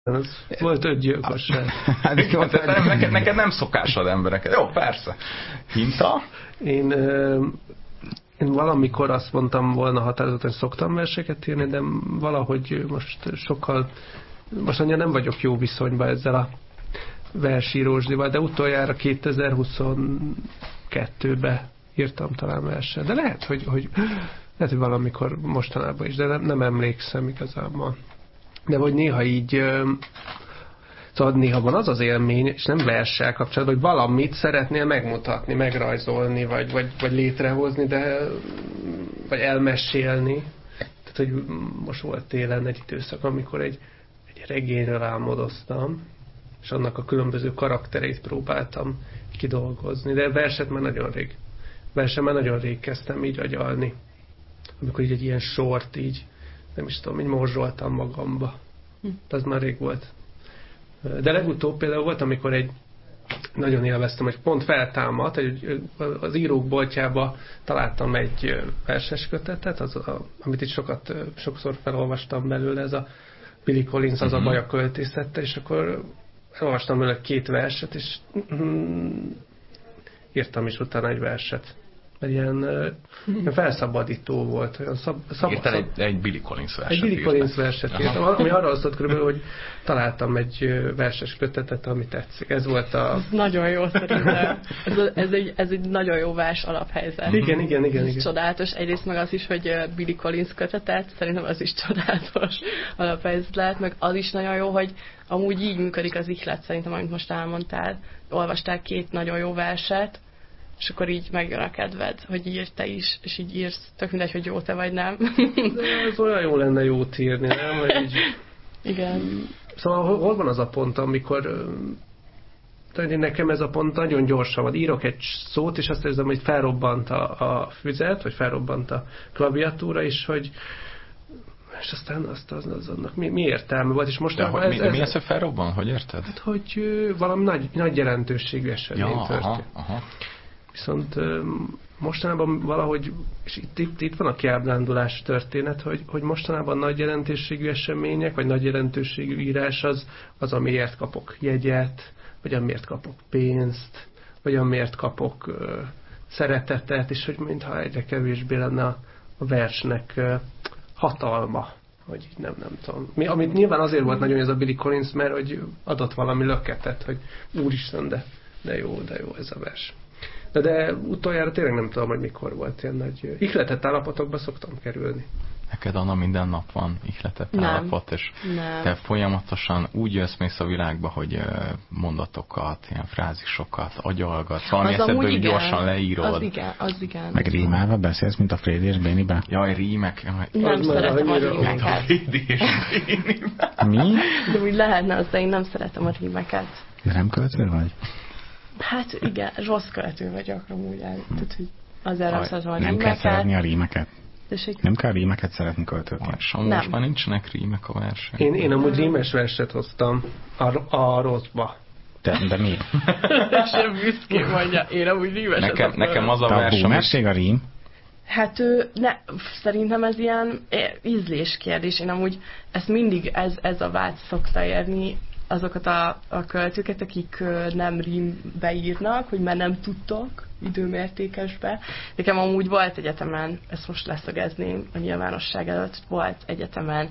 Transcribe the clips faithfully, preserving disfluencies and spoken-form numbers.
Az volt öt gyilkosság. neked, neked nem szokásod embereket. Jó, persze. Hinta? Én, én valamikor azt mondtam volna határozottan, hogy szoktam verseket írni, de valahogy most sokkal, most annyira nem vagyok jó viszonyban ezzel a versírósdival, de utoljára kétezer-huszonkettőben írtam talán verset. De lehet, hogy, hogy, lehet, hogy valamikor mostanában is, de nem, nem emlékszem igazából. De hogy néha így, szóval néha van az az élmény, és nem verssel kapcsolatban, hogy valamit szeretnél megmutatni, megrajzolni, vagy, vagy, vagy létrehozni, de vagy elmesélni. Tehát, hogy most volt télen egy időszak, amikor egy, egy regényről álmodoztam, és annak a különböző karaktereit próbáltam kidolgozni. De verset már nagyon rég. Verset már nagyon rég kezdtem így agyalni. Amikor így egy ilyen sort így, nem is tudom, így morzsoltam magamba. De az már rég volt. De legutóbb például volt, amikor egy nagyon élveztem, hogy pont feltámadt, hogy az írók boltjába találtam egy verses kötetet, az, a, amit itt sokat, sokszor felolvastam belőle, ez a Billy Collins, az uh-huh. a baj a költészettel, és akkor elolvastam belőle két verset, és mm, írtam is utána egy verset. Mert ilyen, ilyen felszabadító volt. Olyan szab, szab, Írtál egy, egy Billy Collins verset. Egy Billy Collins verset írtam, ami arra azt körülbelül, hogy találtam egy verses kötetet, ami tetszik. Ez volt a... Ez nagyon jó szerintem. Ez, ez, egy, ez egy nagyon jó vers alaphelyzet. Igen, igen, igen. igen. Csodálatos. Egyrészt meg az is, hogy Billy Collins kötetet, szerintem az is csodálatos alaphelyzet lehet, meg az is nagyon jó, hogy amúgy így működik az ihlet szerintem, amit most elmondtál. Olvastál két nagyon jó verset, és akkor így megjön a kedved, hogy írj te is, és így írsz, tök mindegy, hogy jó te vagy, nem. De ez olyan jó lenne jót írni, nem? Hogy így... Igen. Szóval hol van az a pont, amikor nekem ez a pont nagyon gyorsan van. Írok egy szót, és azt érzem, hogy felrobbant a, a füzet, vagy felrobbant a klaviatúra, és hogy és aztán azt az, az annak mi, mi értelme volt, és most de, ez, mi, ez, mi az, hogy felrobban? Hogy érted? Hát, hogy valami nagy, nagy jelentőségű esemény ja, történt. aha, aha. Viszont mostanában valahogy, és itt, itt, itt van a kiábrándulás történet, hogy, hogy mostanában nagy jelentőségű események, vagy nagy jelentőségű írás az, az amiért kapok jegyet, vagy amiért kapok pénzt, vagy amiért kapok uh, szeretetet, és hogy mintha egyre kevésbé lenne a, a versnek uh, hatalma, hogy így nem, nem tudom. Mi, amit nyilván azért volt nagyon ez a Billy Collins, mert hogy adott valami löketet, hogy úristen, de, de jó, de jó ez a vers. De, de utoljára tényleg nem tudom, hogy mikor volt ilyen nagy... Ihletett állapotokba szoktam kerülni. Neked, Anna, minden nap van ihletett nem. állapot, és nem. te folyamatosan úgy jössz mész a világba, hogy mondatokat, ilyen frázisokat agyalgatsz, valami eszedből gyorsan leírod. Az igen, az igen. Meg rímálva beszélsz, mint a Frédi és Bénibe? Jaj, rímek. Nem az szeretem a rímeket. A Frédi és Bénibe. Mi? De úgy lehetne az, de én nem szeretem a rímeket. De nem költő vagy? Hát igen, rossz költő vagyok amúgy el. Tehát, hogy azért nem szeretem a nem rímeket. kell szeretni a rímeket. Tessék? Nem kell rímeket szeretni költőként. Samósban nincsenek rímek a versenyben. Én, én amúgy rímes verset hoztam a, a rosszba. De, de miért? Sem büszkén mondja. Én amúgy rímeset nekem, hoztam. nekem az a de vers, a búmerség a rím? Hát ő, ne, szerintem ez ilyen ízléskérdés. Én amúgy ezt mindig ez, ez a vágy szokta érni azokat a, a költőket, akik nem rímbe írnak, hogy már nem tudtok időmértékesbe. Nekem amúgy volt egyetemen, ezt most leszögezném a nyilvánosság előtt, volt egyetemen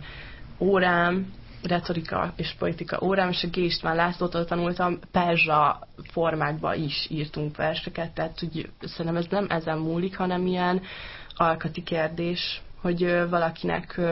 órám, retorika és politika órám, és a G. István Lászlótól tanultam, perzsa formákba is írtunk verseket, tehát hogy szerintem ez nem ezen múlik, hanem ilyen alkati kérdés, hogy valakinek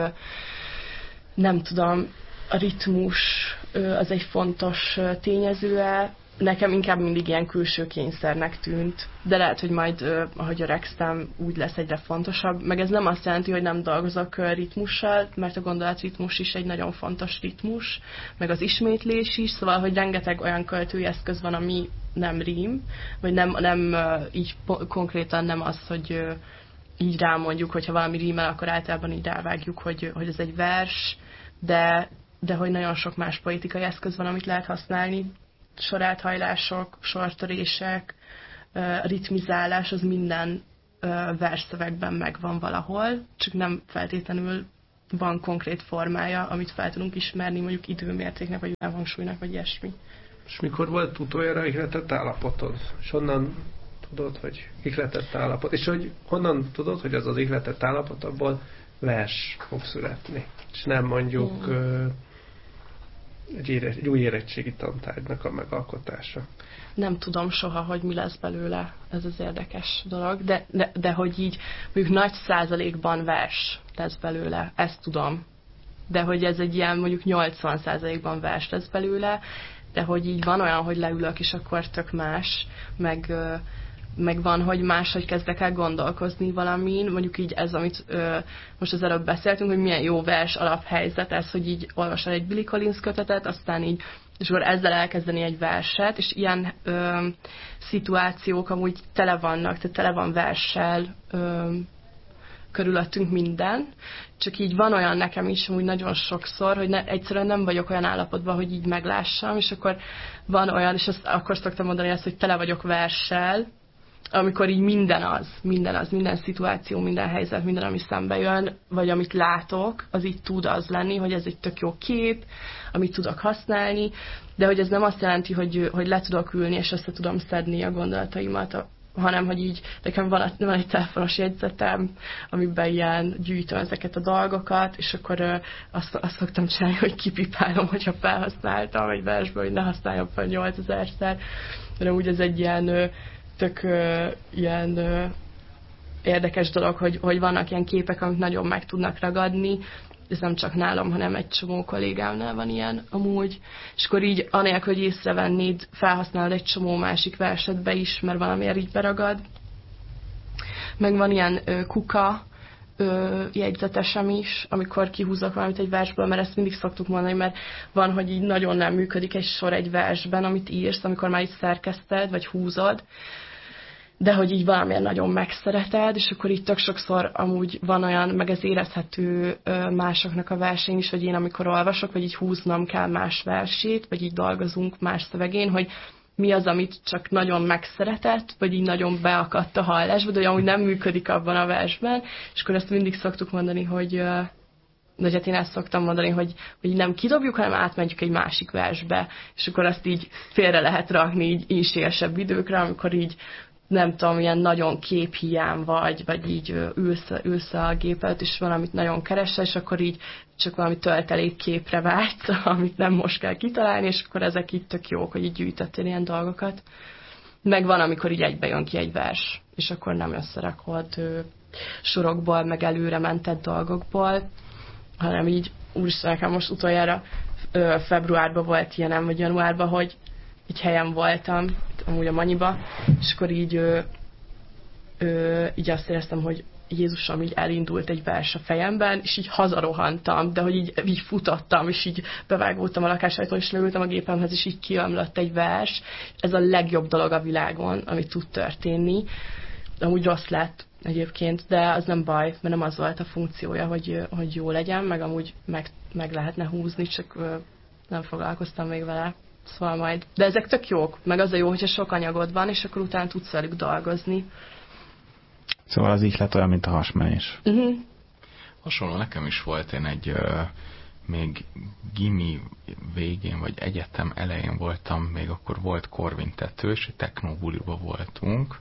nem tudom, a ritmus az egy fontos tényezője. Nekem inkább mindig ilyen külső kényszernek tűnt. De lehet, hogy majd, ahogy öregsztem, úgy lesz egyre fontosabb. Meg ez nem azt jelenti, hogy nem dolgozok ritmussal, mert a gondolatritmus is egy nagyon fontos ritmus, meg az ismétlés is, szóval, hogy rengeteg olyan költői eszköz van, ami nem rím, vagy nem, nem így konkrétan nem az, hogy így rámondjuk, hogyha valami rímel, akkor általában így rávágjuk, hogy, hogy ez egy vers, de de hogy nagyon sok más politikai eszköz van, amit lehet használni. Soráthajlások, sortörések, ritmizálás, az minden versszövegben megvan valahol, csak nem feltétlenül van konkrét formája, amit fel tudunk ismerni, mondjuk időmértéknek, vagy hangsúlynak, vagy ilyesmi. És mikor volt utoljára ihletett állapotod? És honnan tudod, hogy ihletett állapot? És hogy honnan tudod, hogy az az ihletett állapot, abból vers fog születni? És nem mondjuk hmm. egy, ére, egy új érettségi tantárgynak a megalkotása. Nem tudom soha, hogy mi lesz belőle, ez az érdekes dolog, de, de, de hogy így mondjuk nagy százalékban vers lesz belőle, ezt tudom. De hogy ez egy ilyen mondjuk nyolcvan százalékban vers lesz belőle, de hogy így van olyan, hogy leülök, és akkor tök más, meg, meg van, hogy máshogy kezdek el gondolkozni valamin, mondjuk így ez, amit ö, most az előbb beszéltünk, hogy milyen jó vers alaphelyzet ez, hogy így olvasol egy Billy Collins kötetet, aztán így, és akkor ezzel elkezdeni egy verset, és ilyen ö, szituációk amúgy tele vannak, tehát tele van verssel, ö, körülöttünk minden, csak így van olyan nekem is, úgy nagyon sokszor, hogy ne, egyszerűen nem vagyok olyan állapotban, hogy így meglássam, és akkor van olyan, és azt, akkor szoktam mondani ezt, hogy tele vagyok verssel, amikor így minden az, minden az, minden szituáció, minden helyzet, minden, ami szembe jön, vagy amit látok, az így tud az lenni, hogy ez egy tök jó kép, amit tudok használni, de hogy ez nem azt jelenti, hogy, hogy le tudok ülni, és össze tudom szedni a gondolataimat, hanem, hogy így nekem van, van egy telefonos jegyzetem, amiben ilyen gyűjtöm ezeket a dolgokat, és akkor ö, azt, azt szoktam csinálni, hogy kipipálom, hogyha felhasználtam egy versből, hogy ne használjam fel nyolcezerszer, de úgy ez egy ilyen ö, tök ö, ilyen ö, érdekes dolog, hogy, hogy vannak ilyen képek, amik nagyon meg tudnak ragadni, ez nem csak nálam, hanem egy csomó kollégámnál van ilyen amúgy, és akkor így anélkül, hogy észrevennéd, felhasználod egy csomó másik versetbe is, mert valamiért így beragad. Meg van ilyen ö, kuka ö, jegyzetesem is, amikor kihúzok valamit egy versből, mert ezt mindig szoktuk mondani, mert van, hogy így nagyon nem működik egy sor egy versben, amit írsz, amikor már így szerkeszted, vagy húzod, de hogy így valamiért nagyon megszereted, és akkor így tök sokszor amúgy van olyan, meg ez érezhető másoknak a versén is, hogy én amikor olvasok, vagy így húznom kell más versét, vagy így dolgozunk más szövegén, hogy mi az, amit csak nagyon megszeretett, vagy így nagyon beakadt a hallásba, de amúgy nem működik abban a versben, és akkor ezt mindig szoktuk mondani, hogy de hát én ezt szoktam mondani, hogy, hogy nem kidobjuk, hanem átmentjük egy másik versbe, és akkor azt így félre lehet rakni így insélesebb időkre, amikor így nem tudom, ilyen nagyon képhiány vagy, vagy így ülsz, ülsz a gép előtt, és valamit nagyon keresel, és akkor így csak valami töltelék képre vágysz, amit nem most kell kitalálni, és akkor ezek így tök jók, hogy így gyűjtöttél ilyen dolgokat. Meg van, amikor így egybe jön ki egy vers, és akkor nem összerakod sorokból, meg előre mentett dolgokból, hanem így, úristen, nekem most utoljára februárban volt ilyenem, vagy januárban, hogy egy helyen voltam, amúgy a Manyiba, és akkor így, ö, ö, így azt éreztem, hogy Jézusom, így elindult egy vers a fejemben, és így hazarohantam, de hogy így, így futottam, és így bevágódtam a lakásajtón, és leültem a gépemhez, és így kiömlött egy vers. Ez a legjobb dolog a világon, ami tud történni. Amúgy rossz lett egyébként, de az nem baj, mert nem az volt a funkciója, hogy, hogy jó legyen, meg amúgy meg, meg lehetne húzni, csak ö, nem foglalkoztam még vele. Szóval majd. De ezek tök jók, meg az a jó, hogyha sok anyagod van, és akkor utána tudsz velük dolgozni. Szóval az ihlet olyan, mint a hasmenés. Uh-huh. Hasonló nekem is volt, én egy uh, még gimi végén, vagy egyetem elején voltam, még akkor volt korvintető, és egy technobuliba voltunk,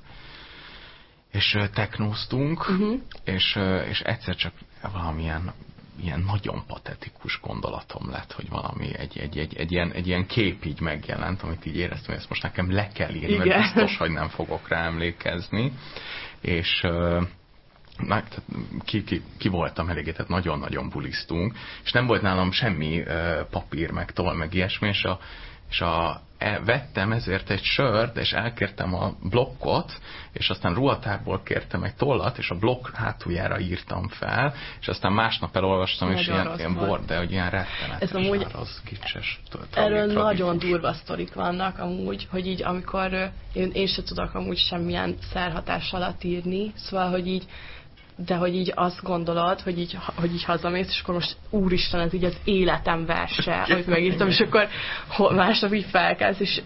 és uh, technóztunk, uh-huh. és, uh, és egyszer csak valamilyen ilyen nagyon patetikus gondolatom lett, hogy valami, egy, egy, egy, egy, ilyen, egy ilyen kép így megjelent, amit így éreztem, hogy ezt most nekem le kell írni, igen, mert biztos, hogy nem fogok rá emlékezni. És na, ki, ki, ki voltam eléggé, tehát nagyon-nagyon bulisztunk, és nem volt nálam semmi uh, papír, meg toll, meg ilyesmi, és a, és a E, vettem ezért egy sört, és elkértem a blokkot, és aztán ruhatárból kértem egy tollat, és a blokk hátuljára írtam fel, és aztán másnap elolvastam, és ilyen, ilyen bor, de hogy ilyen rettenetes, amúgy, az kicses. Erről nagyon durva sztorik vannak amúgy, hogy így amikor én, én se tudok amúgy semmilyen szerhatás alatt írni, szóval, hogy így de hogy így azt gondolod, hogy így, hogy így hazamész, és akkor most úristen, ez így az életem verse, amit megírtam, és akkor másnap így felkelsz, és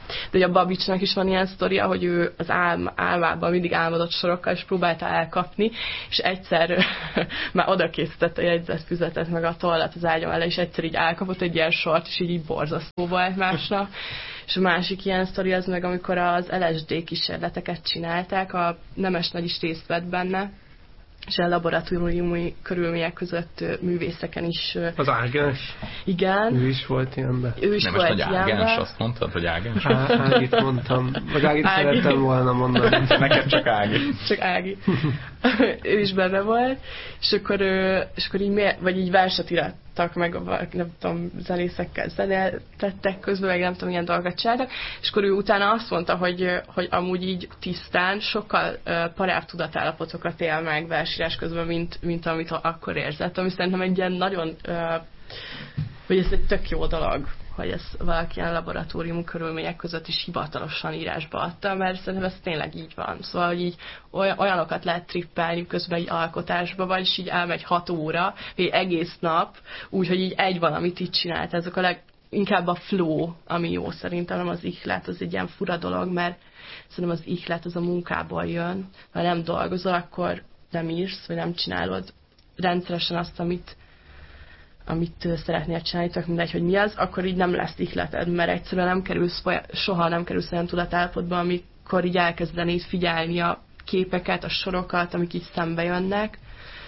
De a Babicsnak is van ilyen sztoria, hogy ő az álm, álmában mindig álmodott sorokkal, és próbálta elkapni, és egyszer már oda készített a jegyzetfüzetet, meg a tollat az ágyam elé, és egyszer így elkapott egy ilyen sort, és így, így borzasztó volt másnak. És a másik ilyen sztori az meg, amikor az el es dé kísérleteket csinálták, a Nemes Nagy is részt vett benne, és a laboratóriumi körülmények között művészeken is. Az ágens? Igen. Ő is volt ilyenben. Ő is nem volt most, hogy ágens, ilyenben. azt mondtad, hogy ágens? Á, Ágit mondtam. Vagy Ágit Ági. szerettem volna mondani. Neked csak Ági. Csak Ági. Ő is benne volt, és akkor, és akkor így, mér, vagy így verset irattak meg, nem tudom, zenészekkel zenéltettek közben, meg nem tudom, milyen dolgokat csináltak, és akkor ő utána azt mondta, hogy, hogy amúgy így tisztán sokkal uh, parább tudatállapotokat él meg versírás közben, mint, mint amit akkor érzett, ami szerintem egy ilyen nagyon, uh, vagy ez egy tök jó dolog, hogy ez valaki ilyen laboratórium körülmények között is hivatalosan írásba adta, mert szerintem ez tényleg így van. Szóval, hogy így olyanokat lehet trippelni közben egy alkotásba, vagyis így elmegy hat óra, vagy egész nap, úgyhogy így egy valamit így csinált. Ezek a leg, inkább a flow, ami jó szerintem, nem az ihlet, az egy ilyen fura dolog, mert szerintem az ihlet az a munkából jön. Ha nem dolgozol, akkor nem írsz, vagy nem csinálod rendszeresen azt, amit amit szeretnél csinálni, csak mindegy, hogy mi az, akkor így nem lesz ihleted, mert egyszerűen nem kerülsz, soha nem kerülsz olyan tudatállapotba, amikor így elkezdenéd figyelni a képeket, a sorokat, amik így szembe jönnek,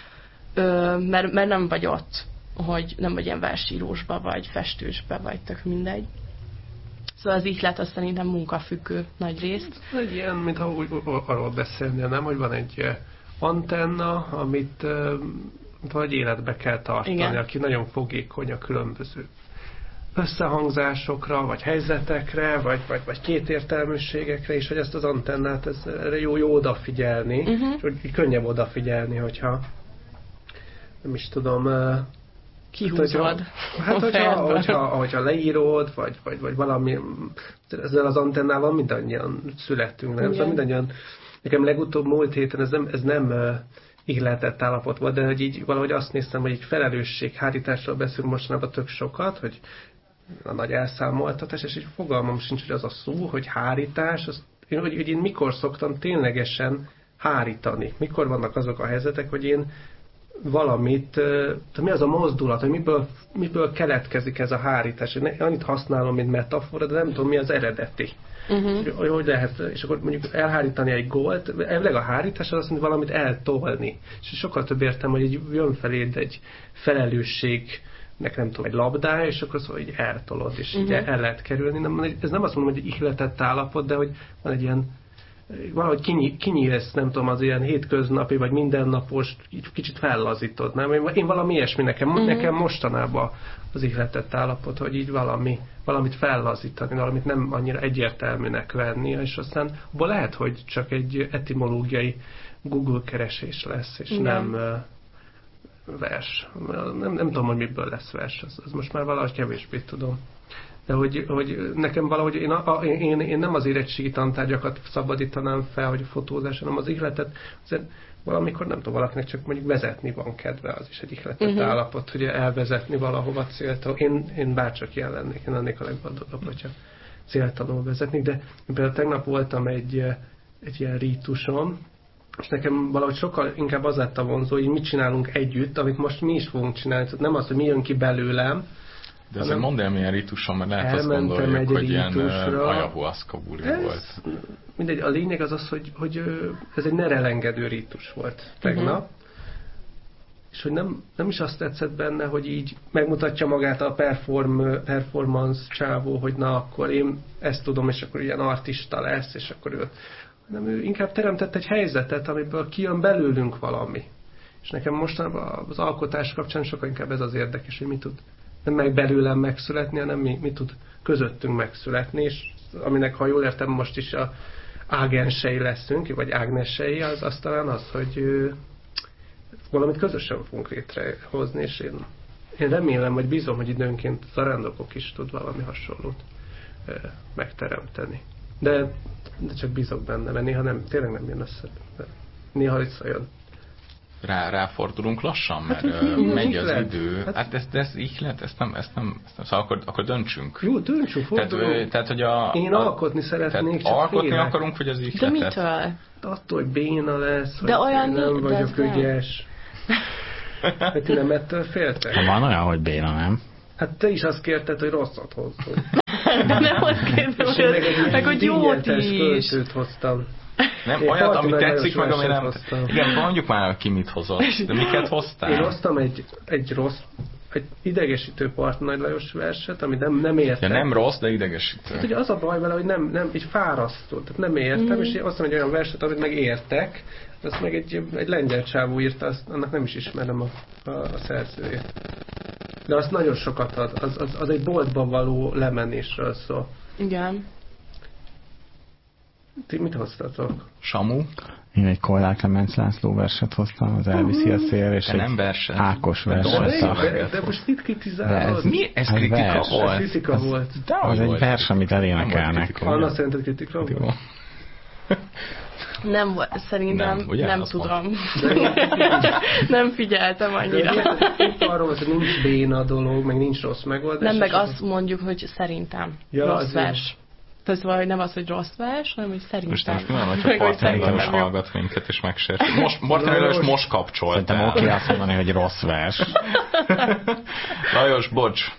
mert, mert nem vagy ott, hogy nem vagy ilyen versírósba, vagy festősbe, vagy tök mindegy. Szóval az ihlet az szerintem munkafüggő nagy részt. Egy ilyen, mintha úgy arról beszélnél, nem, hogy van egy antenna, amit vagy életbe kell tartani, igen. Aki nagyon fogékony a különböző összehangzásokra, vagy helyzetekre, vagy, vagy, vagy kétértelműségekre, és hogy ezt az antennát, ez jó, jó odafigyelni, uh-huh. és hogy könnyebb odafigyelni, hogyha nem is tudom, kihúzod. Hát, hogyha, hogyha, hogyha leírod, vagy, vagy, vagy valami, ezzel az antennával mindannyian születtünk, nem? Szóval mindannyian, nekem legutóbb múlt héten ez nem, ez nem ihletett állapot volt, de hogy így valahogy azt néztem, hogy így felelősséghárításról beszélünk mostanában tök sokat, hogy a nagy elszámoltatás, és így fogalmam sincs, hogy az a szó, hogy hárítás, az, hogy, hogy én mikor szoktam ténylegesen hárítani. Mikor vannak azok a helyzetek, hogy én valamit, mi az a mozdulat, hogy miből, miből keletkezik ez a hárítás. Én annyit használom, mint metafora, de nem tudom, mi az eredeti. Uh-huh. Hogy, hogy lehet, és akkor mondjuk elhárítani egy gólt, elvileg a hárítás az azt mondja, valamit eltolni. És sokkal több értem, hogy így jön feléd egy felelősségnek nem tudom, egy labdája, és akkor szóval így eltolod, és uh-huh. így el lehet kerülni. Nem, ez nem azt mondom, hogy egy ihletett állapot, de hogy van egy ilyen valahogy kinyí, kinyílsz, nem tudom, az ilyen hétköznapi, vagy mindennapos, így kicsit fellazítod, nem? Én valami ilyesmi, nekem, uh-huh. nekem mostanában az ihletett állapot, hogy így valami, valamit fellazítani, valamit nem annyira egyértelműnek venni, és aztán abban lehet, hogy csak egy etimológiai Google keresés lesz, és igen. nem uh, vers. Nem, nem tudom, hogy miből lesz vers, az, az most már valahogy kevésbé tudom. De hogy, hogy nekem valahogy én, a, én, én nem az érettségi tantárgyakat szabadítanám fel, hogy a fotózás, hanem az ihletet, azért valamikor nem tudom, valakinek csak mondjuk vezetni van kedve, az is egy ihletett uh-huh. állapot, hogy elvezetni valahova céltal. Én, én bárcsak ilyen lennék, én lennék a legboldogabb, hogyha céltalanul vezetni, de például tegnap voltam egy, egy ilyen rítuson, és nekem valahogy sokkal inkább az lett a vonzó, hogy mit csinálunk együtt, amit most mi is fogunk csinálni. Tehát nem az, hogy mi jön ki belőlem, de azért mondd el, milyen rítuson, mert lehet azt gondoljuk, hogy ilyen ayahuasca buli volt. Mindegy, a lényeg az az, hogy, hogy ez egy nerelengedő rítus volt tegnap, uh-huh. és hogy nem, nem is azt tetszett benne, hogy így megmutatja magát a perform, performance csávó, hogy na, akkor én ezt tudom, és akkor ilyen artista lesz, és akkor ő, hanem ő inkább teremtett egy helyzetet, amiből kijön belőlünk valami. És nekem mostanában az alkotás kapcsán sokkal inkább ez az érdekes, hogy mit tud nem meg belőlem megszületni, hanem mi, mi tud közöttünk megszületni, és aminek, ha jól értem, most is a ágensei leszünk, vagy ágnesei, az, az talán az, hogy ö, valamit közösen fogunk létrehozni, és én, én remélem, vagy bízom, hogy időnként zarándokok is tud valami hasonlót ö, megteremteni. De, de csak bízok benne, mert néha nem, tényleg nem jön össze. De néha visszajön. rá, ráfordulunk lassan, mert hát, uh, megy az ihlet. idő. Hát, hát ez, ez ihlet, ezt nem, ezt nem, ezt nem szóval akkor, akkor döntsünk. Jó, döntsünk, fordulunk. Tehát, tehát, hogy a, Én a, alkotni szeretnék, csak alkotni félek. akarunk, hogy az ihletet. De mitől? Attól, hogy béna lesz, de hogy olyan nem de vagyok ügyes. Hát ti nem ettől féltek? Ha van olyan, hogy béna, nem? Hát te is azt kérted, hogy rosszat hozzunk. De nem azt kértem, hogy az, meg hogy jót is. költőt hoztam. Nem, Én olyat, ami Parti tetszik, meg ami nem. hoztam. Igen, mondjuk már, ki mit hozott. De miket hoztál? Én hoztam egy, egy rossz, egy idegesítő Parti Nagy Lajos verset, amit nem, nem értem. Ja, nem rossz, de idegesítő. Hát ugye az a baj vele, hogy nem, nem így fárasztó, tehát nem értem, mm. és én hoztam egy olyan verset, amit meg értek, azt meg egy, egy lengyel csávó írta, azt, annak nem is ismerem a, a, a szerzőjét. De azt nagyon sokat ad, az, az, az egy boltba való lemenésről szól. Igen. Ti mit hoztatok? Samu? Én egy Kollár Klemenc László verset hoztam, az elviszi a szél, és de egy nem verset. Ákos De verset. De, de, de most itt kritizálod? Ez mi? Ez Ez kritika vers. volt. Ez kritika Ez- volt. De Az hogy egy volt? vers, amit elénekelnek. Anna szerinted kritika Jó. volt? Nem, volt- szerintem Nem, ugye? nem Azt tudom. Nem figyeltem annyira. Itt arról, hogy nincs béna dolog, meg nincs rossz megoldás. Nem, meg és azt mondjuk, hogy szerintem Ja, rossz az vers. Tehát szóval nem az, hogy rossz vers, hanem hogy szerintem. Most most mi van, hogyha Meg, hogy Parti Lajos szerintem jó. hallgat minket és megsért. Most, Parti Lajos most kapcsolt. Szerintem oké azt mondani, hogy rossz vers. Lajos, bocs.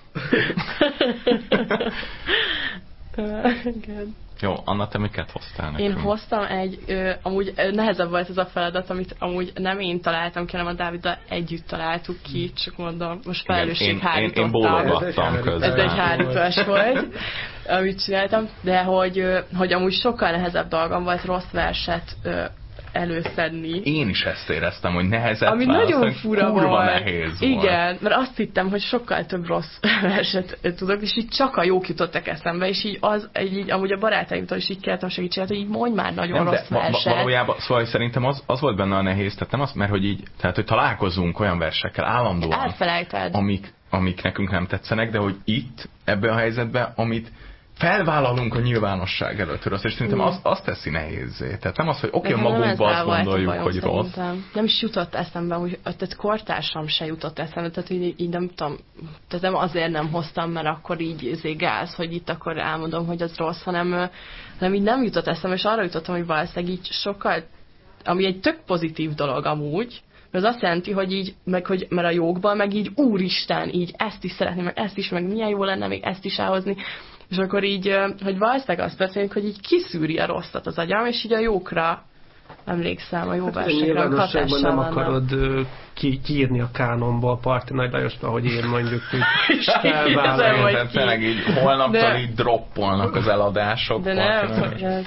Igen. Jó, Anna, te miket hoztál nekünk? Én hoztam egy, ö, amúgy ö, nehezebb volt ez a feladat, amit amúgy nem én találtam ki, hanem a Dáviddal együtt találtuk ki, csak mondom, most felelősség hárítottam. Én, én bólogattam Ez közben. Ez egy hárítás volt, amit csináltam, de hogy, ö, hogy amúgy sokkal nehezebb dolgom volt rossz verset ö, előszedni. Én is ezt éreztem, hogy nehezebb Ami választani, nagyon fura kurva volt. nehéz volt. Igen, mert azt hittem, hogy sokkal több rossz verset tudok, és így csak a jók jutottak eszembe, és így, az, így amúgy a barátaimtól is így kértem segítséget, hogy így mondj már nagyon Nem, rossz de verset. va- valójában, szóval szerintem az, az volt benne a nehéz, tehát nem az, mert hogy így, tehát hogy találkozunk olyan versekkel állandóan, Elfelejted. amik, amik nekünk nem tetszenek, de hogy itt, ebben a helyzetben, amit felvállalunk a nyilvánosság előtt rossz, és szerintem az, az teszi nehézzé. Tehát nem az, hogy oké, okay, magunkban azt gondoljuk, hogy rossz. Nem is jutott eszembe, hogy tehát kortársam se jutott eszembe, tehát így, így nem tudom, tehát nem azért nem hoztam, mert akkor így zégáz, hogy itt akkor elmondom, hogy az rossz, hanem, hanem így nem jutott eszembe, és arra jutottam, hogy valószínűleg így sokkal, ami egy tök pozitív dolog amúgy, mert az azt jelenti, hogy így, meg hogy, mert a jókban, meg így úristen, így ezt is szeretném, meg ezt is, meg milyen jó lenne még ezt is elhozni, és akkor így, hogy valószínűleg azt történik, hogy így kiszűri a rosszat az agyam, és így a jókra emlékszem, a jó Hát versekre, hogy hatással nem vannak. akarod uh, ki, kiírni a kánonból Parti Nagy Lajosra, hogy én mondjuk így Ezen felvállalom. vagy Tehát ki. tényleg így holnaptól De- így droppolnak az eladások. De nem, Parti- hogy ez,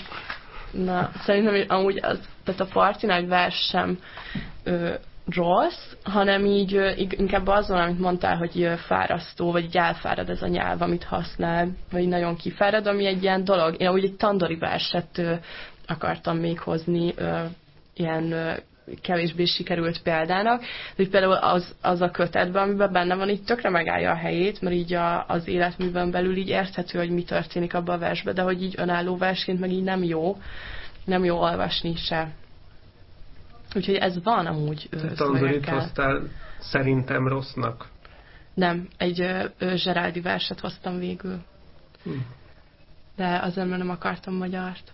na, szerintem hogy amúgy az, tehát a Parti Nagy vers sem ö, rossz, hanem így ö, inkább azon, amit mondtál, hogy ö, fárasztó, vagy így elfárad ez a nyelv, amit használ, vagy így nagyon kifárad, ami egy ilyen dolog. Én amúgy egy tandori verset ö, akartam még hozni, ö, ilyen ö, kevésbé sikerült példának, de például az, az a kötetben, amiben benne van, így tökre megállja a helyét, mert így a, az életműben belül így érthető, hogy mi történik abban a versben, de hogy így önálló versként meg így nem jó, nem jó olvasni se. Úgyhogy ez van amúgy Tandorit szövegekkel. hoztál szerintem rossznak. Nem, egy ö, ö, Zseráldi verset hoztam végül. Hm. De azért, mert nem akartam magyart.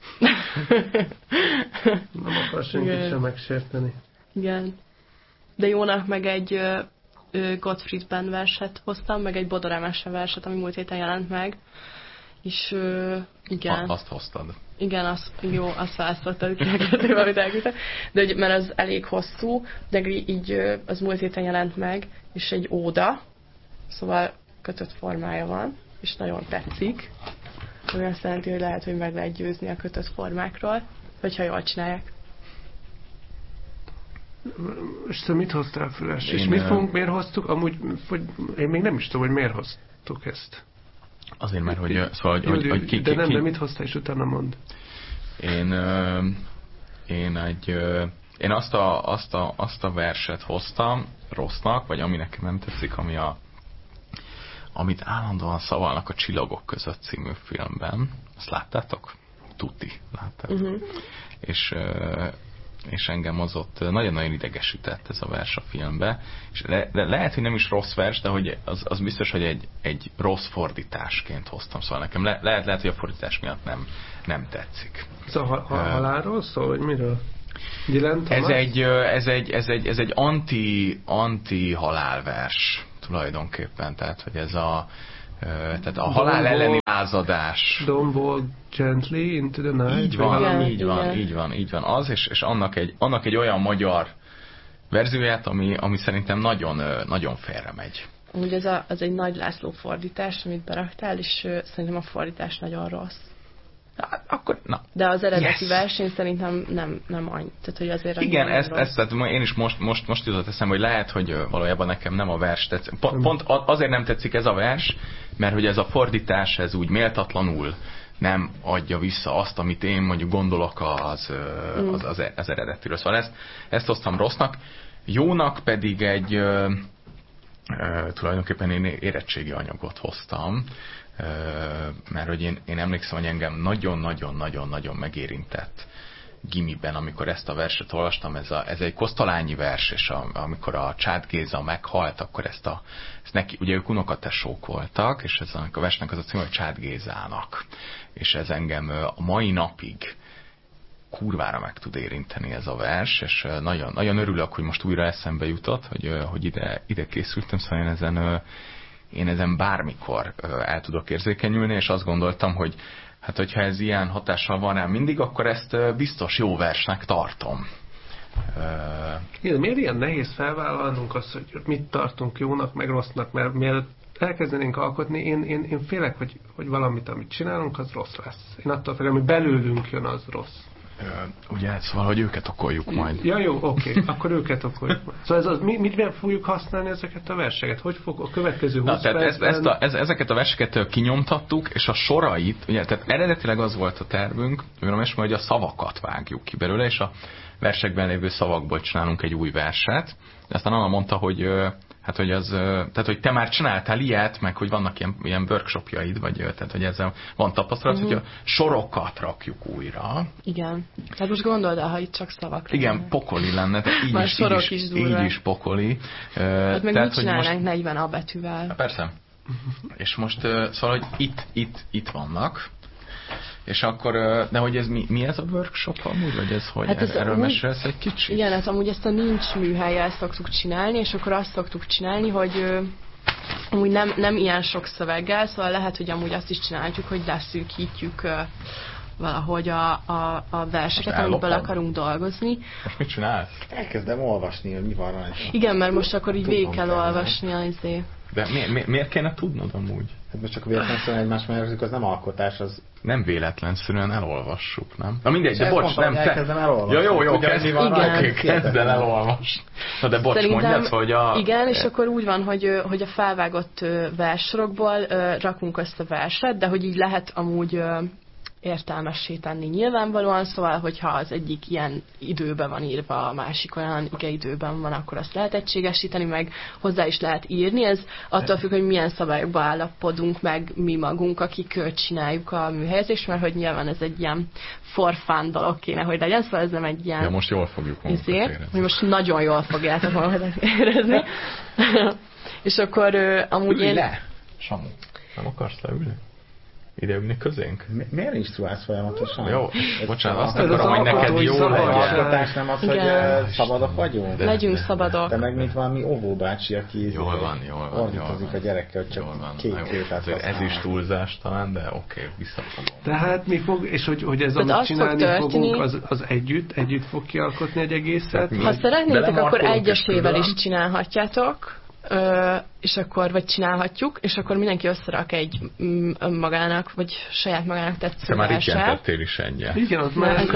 Nem akar senkit sem megsérteni. Igen. De jónak meg egy ö, ö, Gottfried Benn verset hoztam, meg egy Bodor Emese verset, ami múlt héten jelent meg. És ö, igen. A, azt hoztad. Igen, az, jó, azt választottad ki a kettőben, amit elküldtem. De hogy, mert az elég hosszú, de így ö, az múlt héten jelent meg, és egy óda, szóval kötött formája van, és nagyon tetszik. Ami azt jelenti, hogy lehet, hogy meg lehet győzni a kötött formákról, hogyha jól csinálják. És te mit hoztál Füles? És Én, mit ö, fogunk, miért hoztuk? Amúgy, hogy én még nem is tudom, hogy miért hoztuk ezt. Azért, mert hogy, szóval, hogy, Jó, hogy, hogy ki, de ki, nem, ki, de mit hoztál, és utána mond. Én, ö, én egy, ö, én azt a, azt, a, azt a verset hoztam rossznak, vagy ami nekem nem tetszik, ami a, amit állandóan szavalnak a Csillagok között című filmben. Azt láttátok? Tuti, láttátok. Uh-huh. És ö, és engem az ott nagyon-nagyon idegesített ez a vers a filmbe, és le, le, lehet, hogy nem is rossz vers, de hogy az, az biztos, hogy egy, egy rossz fordításként hoztam, szóval nekem le, lehet, lehet, hogy a fordítás miatt nem, nem tetszik. Szóval ha, ha, halálról szól, vagy miről? Ez egy, ez egy, ez egy, ez egy anti, anti halálvers tulajdonképpen, tehát hogy ez a tehát a halál elleni lázadás. Don't walk gently into the night. Így van, igen, így van, igen. így van, így van az, és, és annak, egy, annak egy olyan magyar verzióját, ami, ami szerintem nagyon, nagyon félre megy. Úgy ez a, az egy Nagy László fordítás, amit beraktál, és uh, szerintem a fordítás nagyon rossz. Hát, akkor, na. De az eredeti yes. verseny szerintem nem, nem annyi. Tehát, hogy azért igen, ezt, ezt tehát én is most, most, most jutott eszembe, hogy lehet, hogy valójában nekem nem a vers tetszik. Pont, pont azért nem tetszik ez a vers, mert hogy ez a fordítás, ez úgy méltatlanul nem adja vissza azt, amit én mondjuk gondolok az, az, az, az eredetiről. Szóval ezt, ezt hoztam rossznak. Jónak pedig egy ö, ö, tulajdonképpen én érettségi anyagot hoztam, ö, mert hogy én, én emlékszem, hogy engem nagyon-nagyon-nagyon-nagyon megérintett gimiben, amikor ezt a verset olvastam, ez, a, ez egy kosztolányi vers, és a, amikor a Csád Géza meghalt, akkor ezt a, ezt neki, ugye ők unokatesók voltak, és ez a, a versnek az a címe, hogy Csád Gézának. És ez engem a mai napig kurvára meg tud érinteni ez a vers, és nagyon, nagyon örülök, hogy most újra eszembe jutott, hogy, hogy ide, ide készültem, szóval én ezen, én ezen bármikor el tudok érzékenyülni, és azt gondoltam, hogy hát, hogyha ez ilyen hatással van rám mindig, akkor ezt biztos jó versnek tartom. Igen, miért ilyen nehéz felvállalnunk azt, hogy mit tartunk jónak, meg rossznak, mert mielőtt elkezdenénk alkotni, én, én, én félek, hogy, hogy valamit, amit csinálunk, az rossz lesz. Én attól félek, ami belőlünk jön, az rossz. Ugye, szóval, hogy őket okoljuk majd. Ja, jó, oké, okay. Akkor őket okoljuk majd. Szóval ez az, mi, mit fogjuk használni ezeket a verseket? Hogy fog a következő húsz Na, tehát ezt, ezt a, ez, ezeket a verseket kinyomtattuk, és a sorait, ugye, tehát eredetileg az volt a tervünk, hogy a szavakat vágjuk ki belőle, és a versekben lévő szavakból csinálunk egy új verset. De aztán Anna mondta, hogy hát, hogy az, tehát, hogy te már csináltál ilyet, meg hogy vannak ilyen, ilyen workshopjaid, vagy tehát, hogy ezzel van tapasztalat, uh-huh. hogy a sorokat rakjuk újra. Igen. Hát most gondold el, ha itt csak szavak lenne. Igen, pokoli lenne, de így, is, így, is, is így is pokoli. Hát meg tehát, mit csinálnánk most negyven a betűvel? Hát persze. Uh-huh. És most, szóval, hogy itt, itt, itt vannak. És akkor, de hogy ez mi, mi ez a workshop amúgy, vagy ez hogy? Hát ez erről mesélsz egy kicsit? Igen, hát amúgy ezt a nincs műhellyel szoktuk csinálni, és akkor azt szoktuk csinálni, hogy ö, amúgy nem, nem ilyen sok szöveggel, szóval lehet, hogy amúgy azt is csináljuk, hogy leszűkítjük ö, valahogy a, a, a verseket, amiből akarunk dolgozni. Most mit csinálsz? Elkezdem olvasni, hogy mi van rajta. Igen, mert most akkor így végig kell olvasni az izé. De mi, mi, miért kéne tudnod amúgy? Hát most csak véletlenszerűen egymás mellett, az nem alkotás, az... Nem véletlenszerűen elolvassuk, nem? Na mindegy, de bocs, mondtam, nem, te... Ja, jó, jó, kezd el elolvasni. Na de bocs, mondjad, hogy a... Igen, és akkor úgy van, hogy, hogy a felvágott versorokból rakunk össze a verset, de hogy így lehet amúgy értelmessé tenni nyilvánvalóan, szóval, hogyha az egyik ilyen időben van írva, a másik olyan igeidőben van, akkor azt lehet egységesíteni, meg hozzá is lehet írni. Ez attól függ, hogy milyen szabályokba állapodunk meg mi magunk, akik csináljuk a műhelyezést, mert hogy nyilván ez egy ilyen for fun dolog kéne, hogy legyen, szóval ez nem egy ilyen... Ja, most jól fogjuk magunkat érezni. Hogy most nagyon jól fogjátok magunkat érezni. És akkor amúgy Ülj én... le! Samu, nem akarsz leülni? Ide ülni közénk? Mi, miért instruálsz folyamatosan? Jó, bocsánat, azt akarom, hogy neked jó legyen. Az alkotás nem az, igen. Hogy szabadok vagyunk? De, Legyünk de, szabadok. De meg mint valami óvóbácsi, aki jól van, jól van, ordítozik a gyerekkel, hogy csak két kétát ez is túlzás talán, de oké, okay, visszafogom. Tehát mi fog, és hogy, hogy ez, amit csinálni fog fogunk, az, az együtt, együtt fog kialkotni egy egészet? Ha szeretnétek, akkor egyesével is csinálhatjátok. Ö, és akkor, vagy csinálhatjuk, és akkor mindenki összerak egy önmagának, vagy saját magának tetsző Te már itt jelentettél is egyet. Igen, az már... A...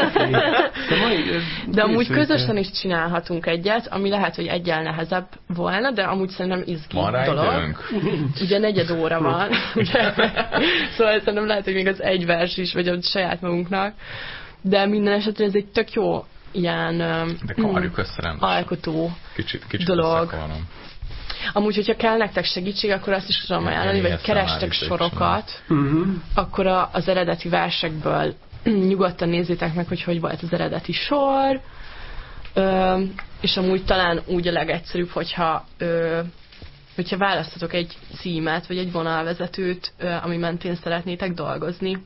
De amúgy közösen is csinálhatunk egyet, ami lehet, hogy egyel nehezebb volna, de amúgy szerintem izgi van dolog. Ugye negyed óra van. Ugye? Szóval szerintem lehet, hogy még az egy vers is, vagy a saját magunknak. De minden esetre ez egy tök jó ilyen de karjuk össze alkotó kicsit, kicsit dolog. Amúgy, hogyha kell nektek segítség, akkor azt is tudom ajánlani, vagy kerestek sorokat, uh-huh. akkor a, az eredeti versekből nyugodtan nézzétek meg, hogy hogy volt az eredeti sor, ö, és amúgy talán úgy a legegyszerűbb, hogyha, ö, hogyha választatok egy címet, vagy egy vonalvezetőt, ö, ami mentén szeretnétek dolgozni.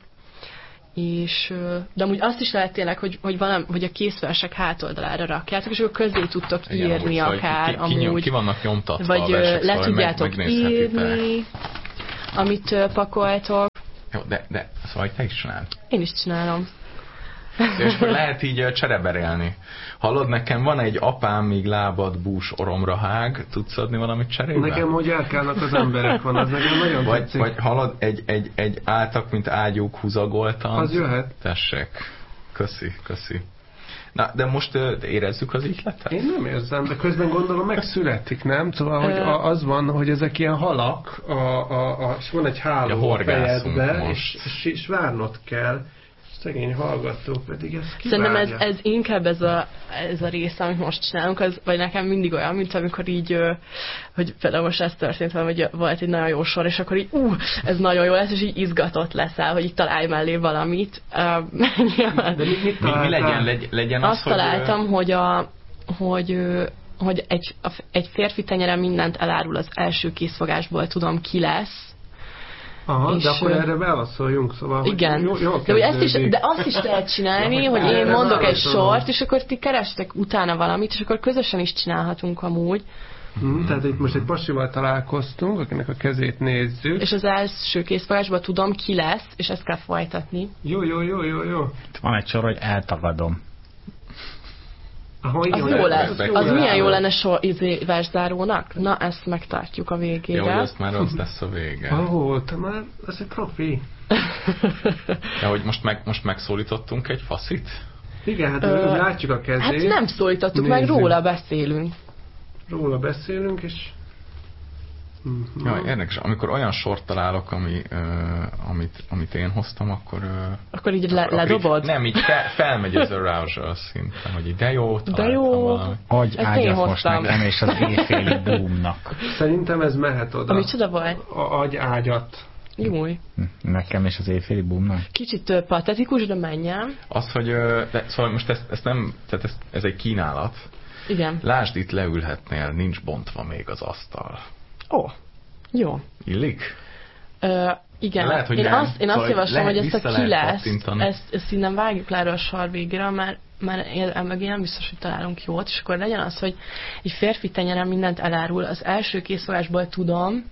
És, de amúgy azt is lehet tényleg, hogy, hogy, valami, hogy a készversek hátoldalára rakjátok, és akkor közé tudtok igen, írni amúgy, akár. Ki, ki, amúgy, ki vannak nyomtatva vagy a versek, le szóval tudjátok meg, írni, amit pakoltok. Jó, de, de szóval te is csinálod. Én is csinálom. És lehet így csereberélni. Hallod, nekem van egy apám, még lábad, bús, oromra hág, tudsz adni valamit cserébe? Nekem, hogy elkálnak az emberek van, az nekem nagyon vagy, tetszik. vagy hallod, egy, egy, egy álltak, mint ágyúk húzagoltan. Az jöhet. Tessék. Köszi, köszi. Na, de most uh, érezzük az ihletet? Én nem érzem, de közben gondolom megszületik, nem? Szóval, hogy a, az van, hogy ezek ilyen halak, a, a, a, és van egy háló a fejedbe, és, és, és várnod kell. Szegény hallgató pedig ez kivárja. Szerintem ez, ez inkább ez a, ez a része, amit most csinálunk, az, vagy nekem mindig olyan, mint amikor így, hogy például most ez történt, hogy volt egy nagyon jó sor, és akkor így, ú, ez nagyon jó lesz, és így izgatott leszel, hogy így találj mellé valamit. De mit, mit mi, mi legyen, legy, legyen az, azt hogy találtam, hogy, a, hogy, hogy egy, egy férfi tenyere mindent elárul az első készfogásból, tudom ki lesz. Aha, és de akkor erre válaszoljunk, szóval, igen. Jó, jó de, ezt is, de azt is lehet csinálni, hogy én mondok egy sort, és akkor ti kerestek utána valamit, és akkor közösen is csinálhatunk amúgy. Hmm, tehát itt most egy pasival találkoztunk, akinek a kezét nézzük. És az első készfogásban tudom, ki lesz, és ezt kell folytatni. Jó, jó, jó, jó, jó. Van egy sor, hogy eltagadom. Aha, igen, az jó lesz. Az jó milyen jó lenne sor izé, verszárónak? Na, ezt megtartjuk a végére. Jó, hogy azt már az lesz a vége. Ó, oh, te már, ez egy profi. Ja, hogy most, meg, most megszólítottunk egy faszit? Igen, hát Ö, látjuk a kezét. Hát nem szólítottuk, meg róla beszélünk. Róla beszélünk, és... Uh-huh. Ja, érdekes, amikor olyan sort találok, ami, uh, amit, amit én hoztam, akkor... Uh, akkor így le, ledobod? Így, nem, így fel, felmegy az arousal szinten, hogy így de jó, de jó. valami. Adj ágyat most nekem, és az éjféli boomnak. Szerintem ez mehet oda. Ami csoda volt? Adj ágyat. Júj. Nekem és az éjféli boomnak? Kicsit uh, patetikus, de menjen. Az, hogy... Uh, de, szóval most ezt, ezt nem... Tehát ez, ez egy kínálat. Igen. Lásd, itt leülhetnél, nincs bontva még az asztal. Ó, oh, jó. Illik? Uh, igen, lehet, hogy én nem. azt, én azt szóval javaslom, hogy ezt a ki lesz, ezt, ezt innen vágjuk le a sor végére, mert, mert emögé nem biztos, hogy találunk jót, és akkor legyen az, hogy egy férfi tenyeren mindent elárul, az első készfogásból tudom.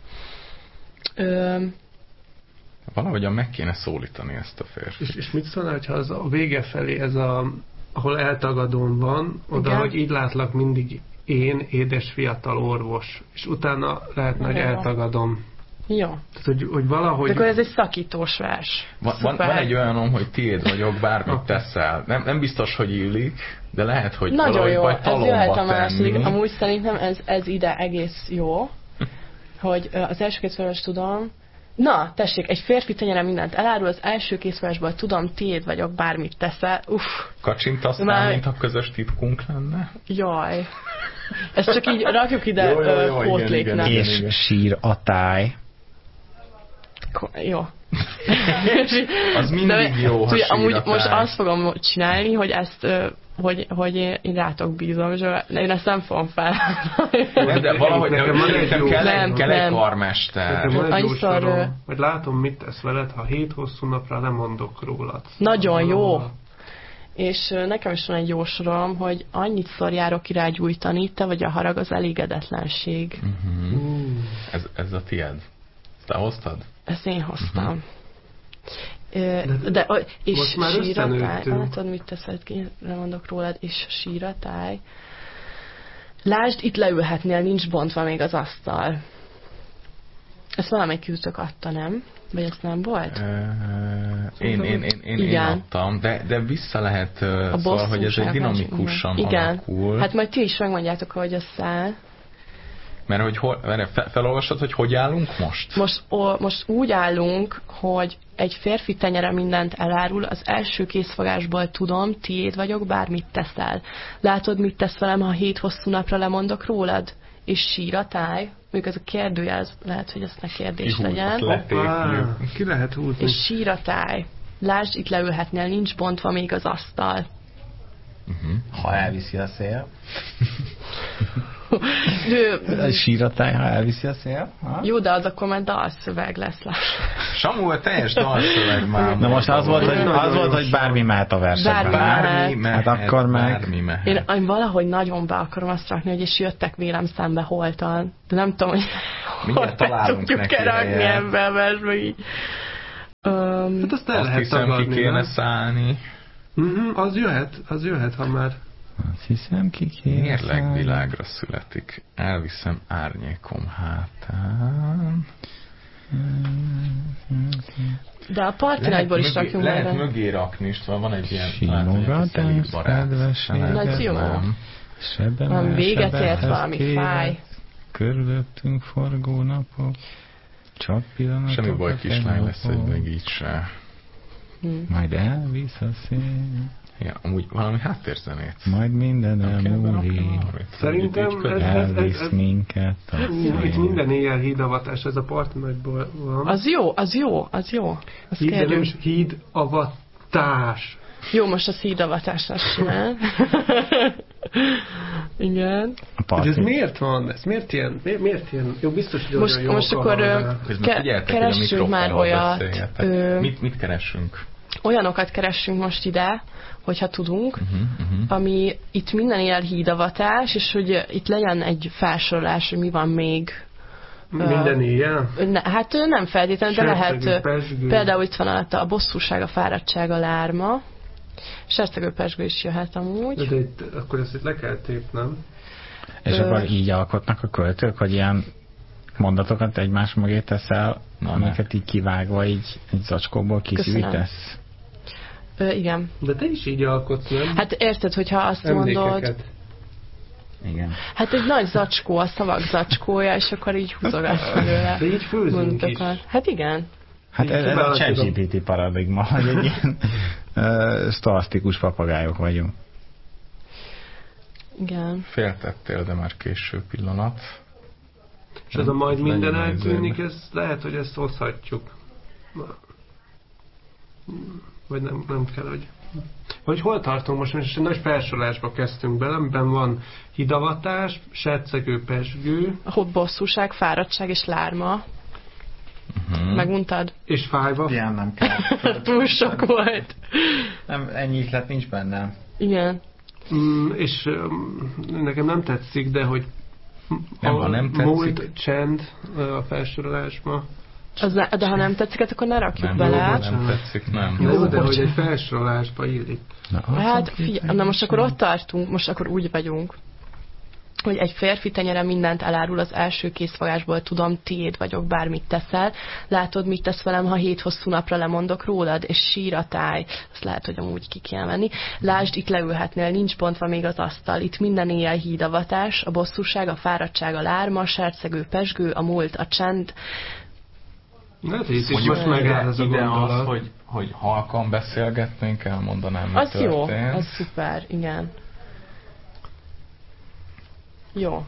Ö, Valahogyan meg kéne szólítani ezt a férfi. És, és mit szólnál, ha az a vége felé ez a, ahol eltagadón van, oda, igen, hogy így látlak mindig én, édes fiatal orvos, és utána lehetne, hogy eltagadom. Jó. Tehát, hogy, hogy valahogy... De akkor ez egy szakítós vers. Van, van, van egy olyanom, hogy tiéd vagyok, bármit teszel. Nem, nem biztos, hogy illik, de lehet, hogy nagyon valahogy jó, vagy talomba ez jöhet a tenni. második. Amúgy szerintem ez, ez ide egész jó, hogy az első készfogás tudom. Na, tessék, egy férfi tenyeren mindent elárul, az első készfogásból tudom, tiéd vagyok, bármit teszel. Uff. Kacsintasz már, mintha közös titkunk lenne? Jaj. Ezt csak így rakjuk ide pótléknek. És sír a táj. Jó. Az mindig de, jó, ha sír amúgy a táj. most azt fogom csinálni, hogy ezt, hogy, hogy én rátok bízom, és én ezt nem fogom fel. Nem, de valahogy nekem, nekem kell, nem, kell nem. egy karmester. Nekem van egy Annyiszor, jó sorom, hogy látom, mit tesz veled, ha hét hosszú napra lemondok rólad. Nagyon jó. És nekem is van egy jó sorom, hogy annyit szor járok ki rá gyújtani, te vagy a harag, az elégedetlenség. Uh-huh. Uh. Ez, ez a tied. Te hoztad? Ezt én hoztam. Uh-huh. De, de, és síratáj, látod, mit teszed ki, lemondok rólad, és síratáj. Lásd, itt leülhetnél, nincs bontva még az asztal. Ezt valamelyik küldtök adta, nem? Vagy ez nem volt? Uh, én, én, én, én, én adtam, de, de vissza lehet, uh, szóval, hogy ez egy dinamikusan igen. alakul. Hát majd ti is megmondjátok, hogy az száll. Mert hogy hol, fel, felolvasod, hogy hogy állunk most? Most, o, most úgy állunk, hogy egy férfi tenyere mindent elárul, az első készfogásból tudom, tiéd vagyok, bármit teszel. Látod, mit tesz velem, ha hét hosszú napra lemondok rólad? És sír a táj. Mondjuk ez a kérdőjel, lehet, hogy ezt ne kérdés Kihúz, legyen. Hoppá, ki lehet húzni. És sír a táj. Lásd, itt leülhetnél, nincs bontva még az asztal. Uh-huh. Ha elviszi a szél. Ő... Síratály, ha elviszi a szél. Ha? Jó, de az akkor már dalszöveg lesz. Samu, a teljes dalszöveg már. Na most az volt, hogy, az volt, hogy bármi mehet a versenyben. Bármi mehet. Hát akkor meg... Bármi mehet. Én, én valahogy nagyon be akarom azt rakni, hogy és jöttek vélem szembe holtan. De nem tudom, hogy mindjárt találunk neki rakni ebbe a versbe így. Um, hát azt el azt lehet hiszem, tagadni, ki kéne nem? szállni. Mm-hmm, az jöhet, az jöhet, ha már... Azt hiszem, ki kéne Mérleg világra születik. Elviszem árnyékom hátán. De a parti nagyból is rakjunk Lehet majd. mögé rakni, István, van egy ilyen Simogatás, kedvességet. Nagy jó. Valami véget ért, valami fáj. Körülöttünk forgó napok. Csak pillanatok. Semmi baj, kislány lesz, hogy meg így se. Hmm. Majd elvisz a szél. Ja, amúgy valami háttérzenét. Majd minden elmúlik. Szerintem ez, ez, elvisz ez, ez, minket. itt minden éjjel hídavatás, ez a parti nagyból van. Az jó, az jó, az jó. Az Híd, de nem kérjük. is hídavatás. Jó, most a szídavatásra simán. Igen. Hát ez miért van? Ez miért ilyen? Miért, miért ilyen? Jó, biztos, hogy Most, olyan most jó akkor Ke- keressünk már olyat. Ö, mit, mit keressünk? Olyanokat keressünk most ide, hogyha tudunk, Uh-huh, uh-huh. ami itt minden él hídavatás, és hogy itt legyen egy felsorolás, hogy mi van még. Minden éjjel? Ne, hát nem feltétlenül, de Sercegő, lehet. pezsgő. Például itt van alatt a bosszúság, a fáradtság, a lárma. Sercegő, pezsgő is jöhet amúgy. De itt, akkor ezt itt le kell tépnem. És Ö... akkor így alkotnak a költők, hogy ilyen mondatokat egymás mögé teszel, Na, amiket így kivágva, így egy zacskóból kiszűjtesz. Ö, igen. De te is így alkotsz, nem? Hát érted, hogyha azt mondod... Emlékeket. Igen. Hát egy nagy zacskó, a szavak zacskója, és akkor így húzogatsz belőle. De így főzünk is. Hát igen. Hát ez, ez a Kiválasztjuk a- ChatGPT paradigma, hogy egy ilyen uh, sztoasztikus papagájok vagyunk. Igen. Féltettél, de már késő pillanat. És ez a majd minden Legyen eltűnik, izé. ez lehet, hogy ezt hozhatjuk. Vagy nem, nem kell, hogy... Hogy hol tartunk most? Most egy nagy felsorolásba kezdtünk bele, amiben van hidavatás, sercegő, pezsgő, A bosszúság, fáradtság és lárma. Uh-huh. Megmondtad? és fájva. Ilyen nem kell. Túl sok volt. Nem, ennyi ihlet nincs bennem. Igen. Mm, és um, nekem nem tetszik, de hogy Nem, a ha nem tetszik. múlt csend a felsorolásban. Az ne, de ha nem tetszik, akkor ne rakjuk Nem, bele. jó, nem tetszik, nem. Jó, Jó, de hogy bocsánat. egy felsorolásba illik. Na, Hát, figyelj, na most akkor ott tartunk, most akkor úgy vagyunk, hogy egy férfi tenyere mindent elárul az első készfogásból, tudom, tiéd vagyok, bármit teszel. Látod, mit tesz velem, ha hét hosszú napra lemondok rólad, és sír a táj. Azt lehet, hogy amúgy ki kell venni. Lásd, itt leülhetnél, nincs bontva még az asztal. Itt minden éjjel hídavatás, a bosszúság, a fáradtság, a lárma, a sercegő, pezsgő, a múlt, a csend. Hát itt is Mondjuk most megáll ez a ide gondolat. az, hogy, hogy halkan beszélgetnénk, elmondanám, mi Az történt. jó, az szuper, igen. Jó.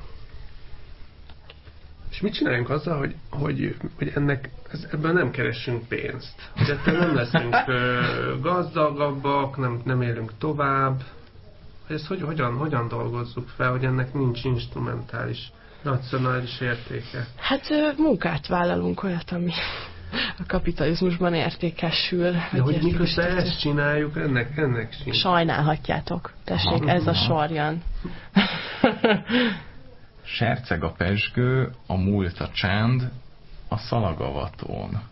És mit csináljunk azzal, hogy, hogy, hogy ennek, ez, ebben nem keressünk pénzt? Hogy ettől nem leszünk ö, gazdagabbak, nem, nem élünk tovább. Ezt hogy, hogyan, hogyan dolgozzuk fel, hogy ennek nincs instrumentális, racionális értéke? Hát ö, munkát vállalunk, olyat, ami a kapitalizmusban értékesül. De hogy miközben ezt csináljuk, ennek, ennek sincs. Sajnálhatjátok. Tessék, ez a sorjan. Serceg a pezsgő, a múlt a csend, a szalagavatón.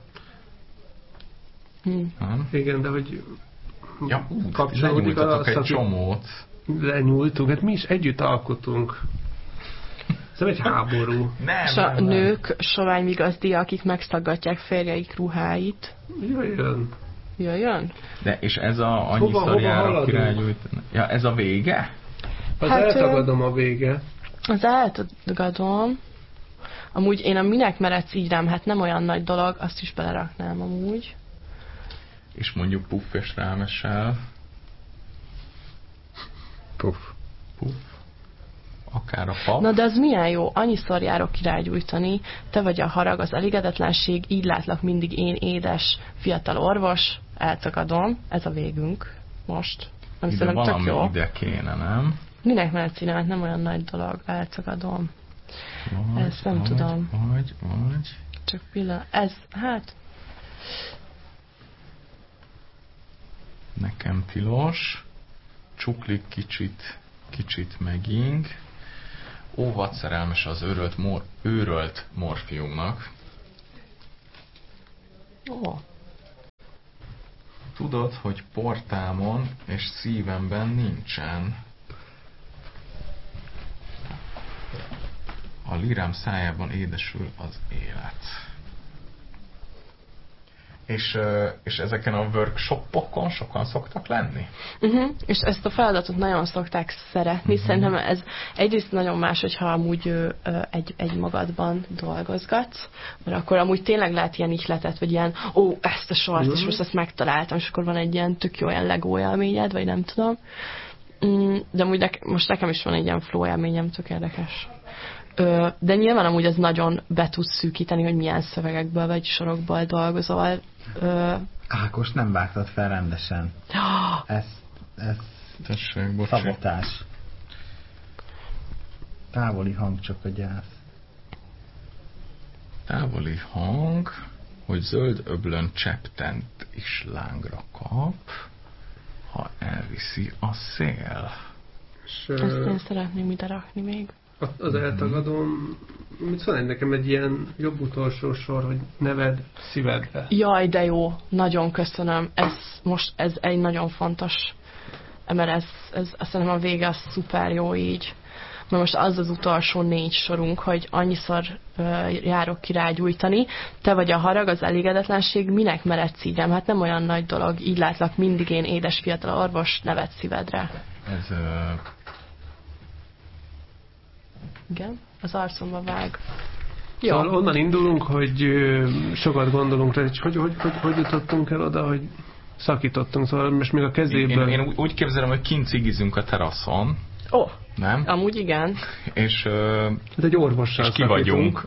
Hm. Nem? Igen, de hogy Ja, ú, kapcsolódik lenyújtatok a egy szaki- csomót. lenyúltunk, hát mi is együtt alkotunk. Ez egy háború. Nem, És a nem, nem. nők sovány gazdia, akik megszaggatják férjeik ruháit. Jöjjön. Jöjjön? De és ez a annyi Hova- hova szarjára haladunk? királygyújt... Ja, ez a vége? Az Hát, eltagadom a vége. Az eltagadom. Amúgy én a minek meredsz így rám, hát nem olyan nagy dolog, azt is beleraknám amúgy. És mondjuk puff és rámesel. Puff. Puff. Akár a pap. Na de az milyen jó, annyiszor járok királygyújtani, te vagy a harag, az elégedetlenség, így látlak mindig én édes, fiatal orvos, eltagadom, ez a végünk most. Nem ide szerintem tök valami jó. ide kéne, nem? Minek mehetsz ide, mert nem olyan nagy dolog, eltagadom. Vagy, Ezt nem vagy, tudom. Vagy, vagy. Csak pillanat. Ez, hát... Nekem tilos. Csuklik kicsit, kicsit meging. Óvat szerelmes az őrölt, mor, őrölt morfiumnak. Ó. Tudod, hogy portámon és szívemben nincsen. A lirám szájában édesül az élet. És, és ezeken a workshopokon sokan szoktak lenni? Uh-huh. És ezt a feladatot nagyon szokták szeretni, uh-huh. Szerintem ez egyrészt nagyon más, hogyha amúgy ö, egy, egy magadban dolgozgatsz, mert akkor amúgy tényleg lehet ilyen ihletet, vagy ilyen, ó, ezt a sort, uh-huh. és most ezt megtaláltam, és akkor van egy ilyen tök jó ilyen Lego élményed, vagy nem tudom. De amúgy nek- most nekem is van egy ilyen flow élményem, tök érdekes. Ö, de nyilván amúgy ez nagyon be tudsz szűkíteni, hogy milyen szövegekből vagy sorokból dolgozol. Ö, Ákos, nem vágtad fel rendesen. Ez, ez Tessék, bocsánat. szabotás. Távoli hang, csak a gyász. Távoli hang, hogy zöld öblön csepptent is lángra kap, ha elviszi a szél. És, ezt ö, én szeretném ide rakni még. az eltagadom, mit szól nekem egy ilyen jobb utolsó sor, hogy neved szívedbe. Jaj, de jó, nagyon köszönöm. Ez most ez egy nagyon fontos, mert ez, ez azt hiszem a vége az szuper jó így. Mert most az az utolsó négy sorunk, hogy annyiszor uh, járok ki rágyújtani, te vagy a harag, az elégedetlenség, minek meredsz így rám? Hát nem olyan nagy dolog, így látlak mindig én, édes fiatal orvos, neved szívedre. Ez... Uh... Igen, az arcomba vág. Jó. Szóval onnan indulunk, hogy ö, sokat gondolunk rá, és hogy, hogy, hogy, hogy jutottunk el oda, hogy szakítottunk, szóval most még a kezéből... Én, én úgy képzelem, hogy kint cigizünk a teraszon. Ó, oh, nem? Amúgy igen. És, uh, hát egy orvossal és ki vagyunk.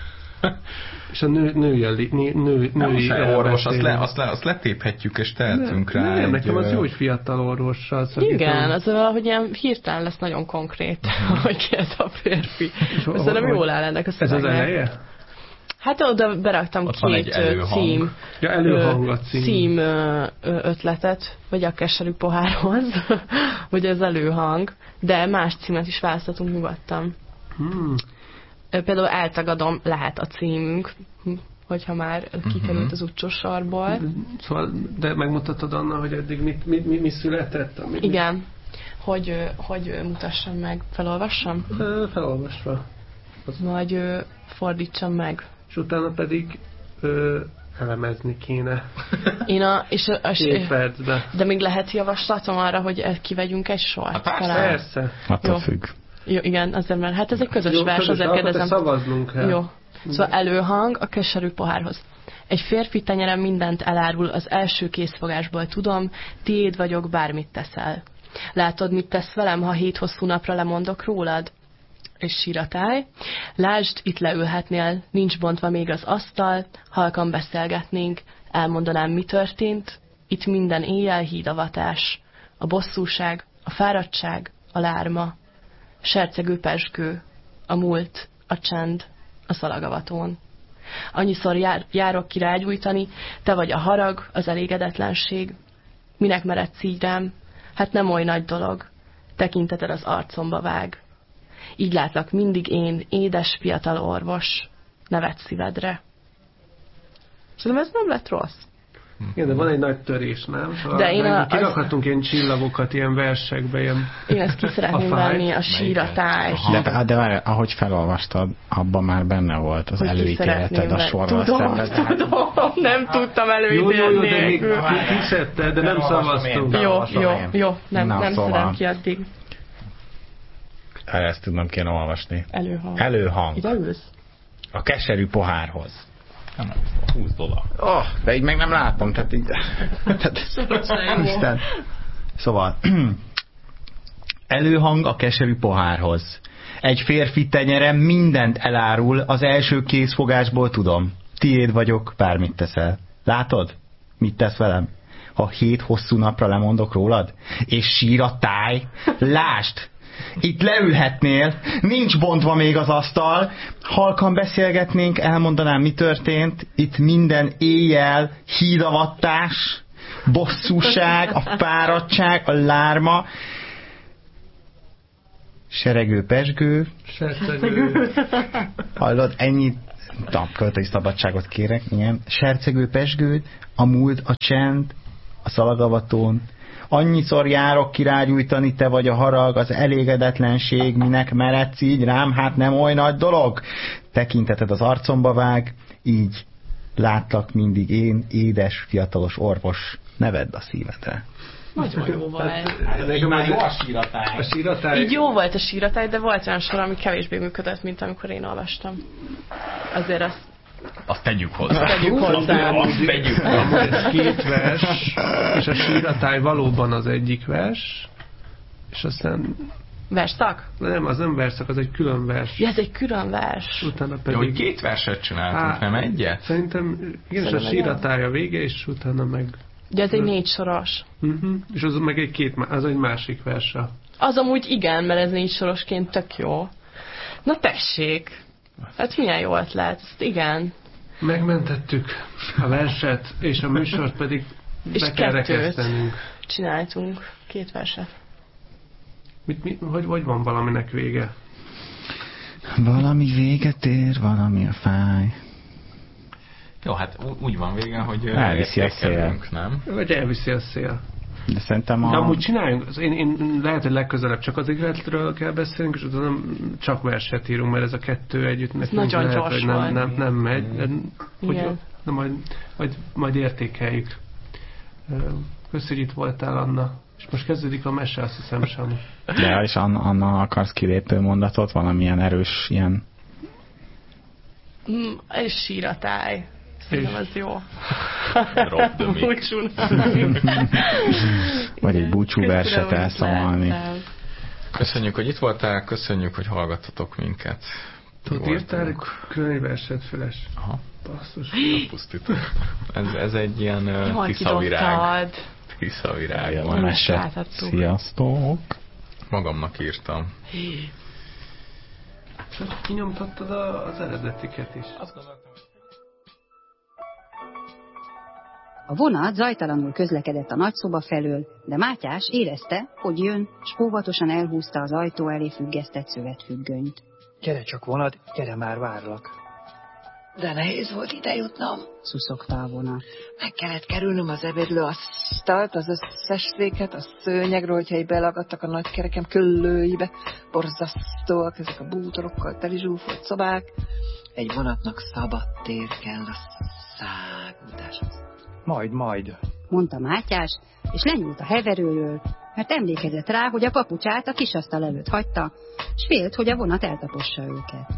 És a nő, női, nő, nő, női orvos, azt, le, azt, le, azt letéphetjük, és tehetünk ne, rá. Nem, egy, nekem az jó, hogy fiatal orvossal szakítom. Igen, az valahogy ilyen hirtelen lesz nagyon konkrét, uh-huh. hogy ki ez a férfi. Szerintem jól áll ennek a szövegnek. Ez az eleje? Hát oda beraktam ott két cím, ja, előhang a cím. cím ötletet, vagy a keserű pohárhoz, hogy ez előhang, de más címet is választhatunk nyugodtan. Hmm. Például eltagadom, lehet a címünk, hogyha már kikerült az utcsó sorból. Szóval, de megmutatod Anna, hogy eddig mit, mi, mi, mi született? Ami Igen. Hogy, hogy mutassam meg, felolvassam? Felolvasva. Az... Vagy fordítsam meg. És utána pedig ö, elemezni kéne. Én a, és a, a, Két percbe. De még lehet javaslatom arra, hogy kivegyünk egy sort? Hát persze. persze. Attól függ. Jó, igen, azért, mert hát ez egy közös jó, vers, közös, azért kérdezem. Szavaznunk kell. Jó. Szóval előhang a keserű pohárhoz. Egy férfi tenyerem mindent elárul, az első készfogásból tudom, tiéd vagyok, bármit teszel. Látod, mit tesz velem, ha hét hosszú napra lemondok rólad? És sír a táj. Lásd, itt leülhetnél, nincs bontva még az asztal, halkan beszélgetnénk, elmondanám, mi történt, itt minden éjjel hídavatás, a bosszúság, a fáradtság, a lárma, sercegő pezsgő, a múlt, a csend, a szalagavatón. Annyiszor jár, járok ki rágyújtani, te vagy a harag, az elégedetlenség. Minek meredsz így rám? Hát nem oly nagy dolog. Tekinteted az arcomba vág. Így látlak mindig én, édes fiatal orvos, neved szívedre. Szerintem ez nem lett rossz. Igen, de van egy nagy törés, nem? Szóval de én a, kirakhatunk az... ilyen csillagokat, ilyen versekbe, ilyen... Én ezt ki szeretném venni, a síratás. De, de várj, ahogy felolvastad, abban már benne volt az előítéleted a sorral szemben. Tudom, tudom, nem tudtam előítélni. Jó, jó, jó, de még kiszedted, de nem szavaztunk. Jó, jó, jó, nem, nem szedem ki addig. Ezt tudnom kéne olvasni. Előhang. Előhang. Ide ülsz? A keserű pohárhoz. Nem, húsz dollár. Oh, de így meg nem látom, tehát így... Isten. Szóval... Előhang a keserű pohárhoz. Egy férfi tenyerem mindent elárul, az első készfogásból tudom. Tiéd vagyok, bármit teszel. Látod? Mit tesz velem? ha hét hosszú napra lemondok rólad? És sír a táj? Lásd! Itt leülhetnél, nincs bontva még az asztal, halkan beszélgetnénk, elmondanám, mi történt. Itt minden éjjel hídavatás, bosszúság, a fáradtság, a lárma, seregő pesgő. Sercegő. Hallod, ennyit költői szabadságot kérek, igen. Sercegő pesgőd, a múlt, a csend, a szalagavatón. Annyiszor járok kirágyújtani, te vagy a harag, az elégedetlenség, minek meredsz így rám, hát nem oly nagy dolog. Tekinteted az arcomba vág, így látlak mindig én, édes, fiatalos orvos, ne vedd a szívedre. Nagyon jó volt. Így már jó a síratály. A síratály. Így jó volt a síratály, de volt olyan sor, ami kevésbé működött, mint amikor én olvastam. Azért azt Azt tegyük hozzá. Azt tegyük hozzá. Azt tegyük hozzá. Ez két vers, és a síratály valóban az egyik vers, és aztán... Versszak? Nem, az nem verszak, az egy külön vers. Ja, ez egy külön vers. Utána pedig... Jó, hogy két verset csináltunk, Á, nem egyet? Szerintem, igen, és a síratály a vége, és utána meg... Ugye ez egy négy soros. Uh-huh. És az meg egy két, az egy másik verse. Az amúgy igen, mert ez négy sorosként tök jó. Na tessék! Hát milyen jó ötlet, ezt igen. Megmentettük a verset, és a műsort pedig és be kell kettőt rekesztenünk. Csináltunk, két verset. Mit, mit, hogy, hogy van valaminek vége? Valami véget ér, valami a fáj. Jó, hát úgy van vége, hogy elviszi a szél. Nem? Vagy elviszi a szél. De szerintem a... De amúgy csináljunk, én, én lehet, hogy legközelebb csak az igletről kell beszélnünk, és utána csak verset írunk, mert ez a kettő együtt nekünk nagyon lehet, gyors hogy nem, volt. nem, nem megy. De, hogy, de majd, majd, majd értékeljük. Köszönjük, hogy itt voltál, Anna. És most kezdődik a mese, azt hiszem, Samu. De és Anna, akarsz kilépő mondatot? Valamilyen erős ilyen... Mm, és síratály. Szerintem az jó. Rob the mix. Vagy egy búcsú verset elszomolni. Köszönjük, hogy itt voltál, köszönjük, hogy hallgattatok minket. Tudod, írtál egy külön verset, Füles? Aha. Basszus. Ez, ez egy ilyen uh, tiszavirág. Tiszavirág. Mese. Sziasztok! Magamnak írtam. Csak kinyomtattad az eredetiket is. Azt gondoltam, A vonat zajtalanul közlekedett a nagyszoba felől, de Mátyás érezte, hogy jön, s óvatosan elhúzta az ajtó elé függesztett szövetfüggönyt. Gyere csak vonat, gyere már, várlak. De nehéz volt ide jutnom. Szuszogta a vonat. Meg kellett kerülnöm az ebédlő asztalt, az összes széket, a szőnyegről, hogyha így belagadtak a nagy kerekem köllőibe. Borzasztóak ezek a bútorokkal teli zsúfolt szobák. Egy vonatnak szabad tér kell a száguldáshoz. Majd, majd. Mondta Mátyás, és lenyúlt a heverőről, mert emlékezett rá, hogy a papucsát a kisasztal előtt hagyta, s félt, hogy a vonat eltapossa őket.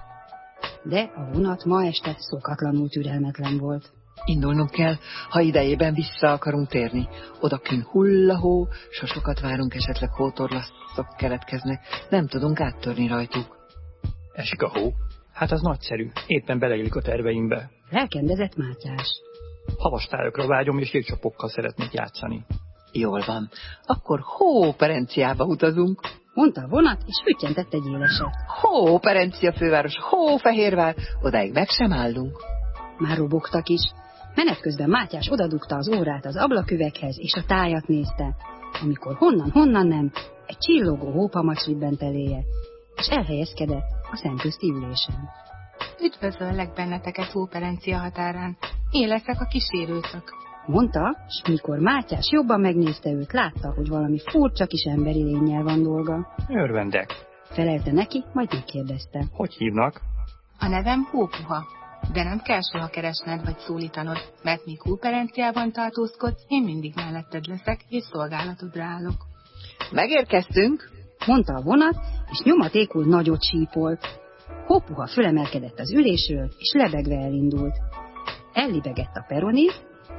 De a vonat ma este szokatlanul türelmetlen volt. Indulnunk kell, ha idejében vissza akarunk térni. Odakün hullahó, s ha sokat várunk, esetleg hótorlaszok keletkeznek. Nem tudunk áttörni rajtuk. Esik a hó? Hát az nagyszerű. Éppen beleillik a terveimbe. Lelkendezett Mátyás. Havastályokra vágyom, és jégcsapokkal szeretnék játszani. Jól van. Akkor Hóperenciába utazunk. Mondta a vonat, és füttyentett egy éleset. Hóperencia főváros, Hófehérvár, odáig meg sem állunk. Már robogtak is. Menet közben Mátyás odadugta az órát az ablaküveghez, és a tájat nézte, amikor honnan-honnan nem, egy csillogó hópamacs ribbent eléje, és elhelyezkedett a szemközti ülésen. Üdvözöllek benneteket Hóperencia határán. Én leszek a kísérőtök. Mondta, s mikor Mátyás jobban megnézte őt, látta, hogy valami furcsa kis emberi lénnyel van dolga. Örvendek. Felelte neki, majd megkérdezte. Hogy hívnak? A nevem Hópuha, de nem kell soha keresned vagy szólítanod, mert míg Hóperenciában tartózkodsz, én mindig melletted leszek, és szolgálatodra állok. Megérkeztünk, mondta a vonat, és nyomatékul nagyot sípolt. Hópuha fölemelkedett az ülésről, és lebegve elindult. Ellibegett a peronig,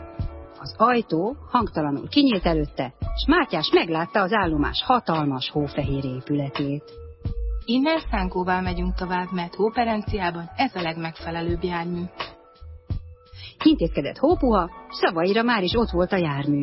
az ajtó hangtalanul kinyílt előtte, s Mátyás meglátta az állomás hatalmas hófehér épületét. Innen Szánkóval megyünk tovább, mert Hóperenciában ez a legmegfelelőbb jármű. Intézkedett Hópuha, szavaira már is ott volt a jármű,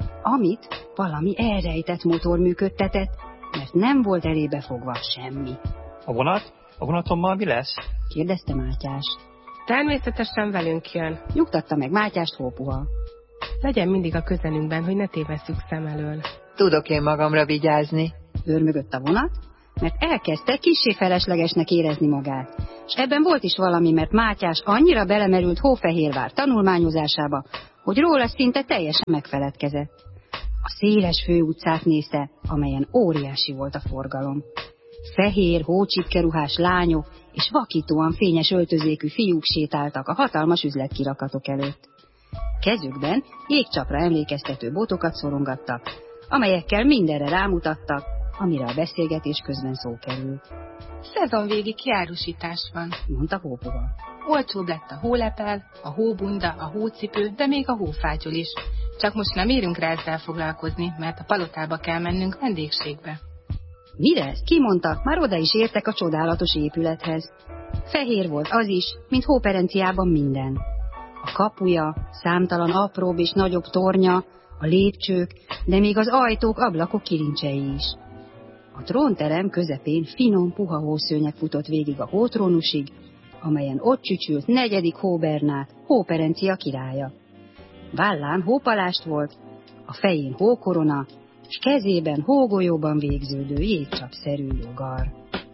amit valami elrejtett motor működtetett, mert nem volt elébe fogva semmi. A vonat? A vonatommal mi lesz? Kérdezte Mátyás. Természetesen velünk jön. Nyugtatta meg Mátyást Hópuha. Legyen mindig a közelünkben, hogy ne tévesszük szem elől. Tudok én magamra vigyázni. Őrmögött a vonat, mert elkezdte kissé feleslegesnek érezni magát. És ebben volt is valami, mert Mátyás annyira belemerült Hófehérvár tanulmányozásába, hogy róla szinte teljesen megfeledkezett. A széles főutcát nézte, amelyen óriási volt a forgalom. Fehér, hócsipkeruhás lányok és vakítóan fényes öltözékű fiúk sétáltak a hatalmas üzletkirakatok előtt. Kezükben jégcsapra emlékeztető botokat szorongattak, amelyekkel mindenre rámutattak, amire a beszélgetés közben szó került. Szezonvégi kiárusítás van, mondta Hópuha. Olcsóbb lett a hólepel, a hóbunda, a hócipő, de még a hófátyol is. Csak most nem érünk rá ezzel foglalkozni, mert a palotába kell mennünk vendégségbe. Mire ezt kimondta, már oda is értek a csodálatos épülethez. Fehér volt az is, mint Hóperenciában minden. A kapuja, számtalan apróbb és nagyobb tornya, a lépcsők, de még az ajtók, ablakok kilincsei is. A trónterem közepén finom, puha hószőnyeg futott végig a hótrónusig, amelyen ott csücsült negyedik Hóbernát, Hóperencia királya. Vállán hópalást volt, a fején hókorona, s kezében hógolyóban végződő jégcsapszerű jogar.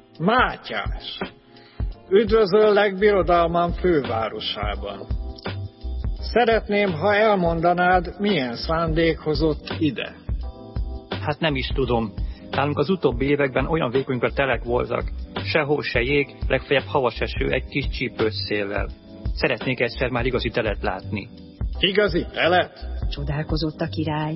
Mátyás, üdvözöllek birodalmam fővárosában. Szeretném, ha elmondanád, milyen szándék hozott ide. Hát nem is tudom. Nálunk az utóbbi években olyan vékonyka telek voltak. Se hó, se jég, legfeljebb havas eső egy kis csípős széllel. Szeretnék egyszer már igazi telet látni. Igazi telet? Csodálkozott a király.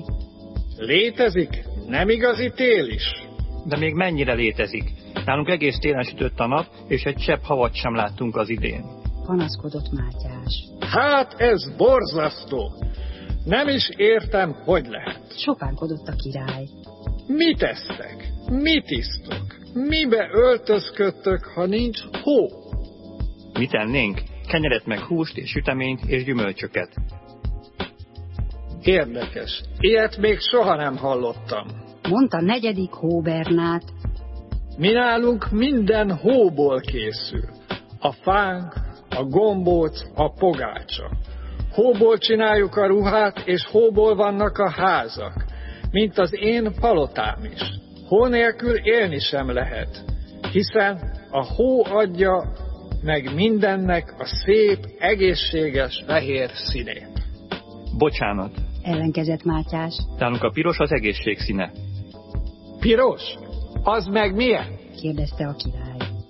Létezik nem igazi tél is? De még mennyire létezik? Nálunk egész télen sütött a nap, és egy csepp havat sem láttunk az idén. Panaszkodott Mátyás. Hát ez borzasztó. Nem is értem, hogy lehet. Sopánkodott a király. Mit esztek? Mit isztok? Mibe öltözködtök, ha nincs hó? Mit ennénk? Kenyeret meg húst és süteményt és gyümölcsöket. Érdekes. Ilyet még soha nem hallottam. Mondta negyedik Hóbernát. Mi nálunk minden hóból készül. A fánk, a gombóc, a pogácsa. Hóból csináljuk a ruhát, és hóból vannak a házak. Mint az én palotám is. Hó nélkül élni sem lehet, hiszen a hó adja meg mindennek a szép, egészséges, fehér színét. Bocsánat. Ellenkezett Mátyás. Nálunk a piros az egészség színe. Piros? Az meg milyen? Kérdezte a király.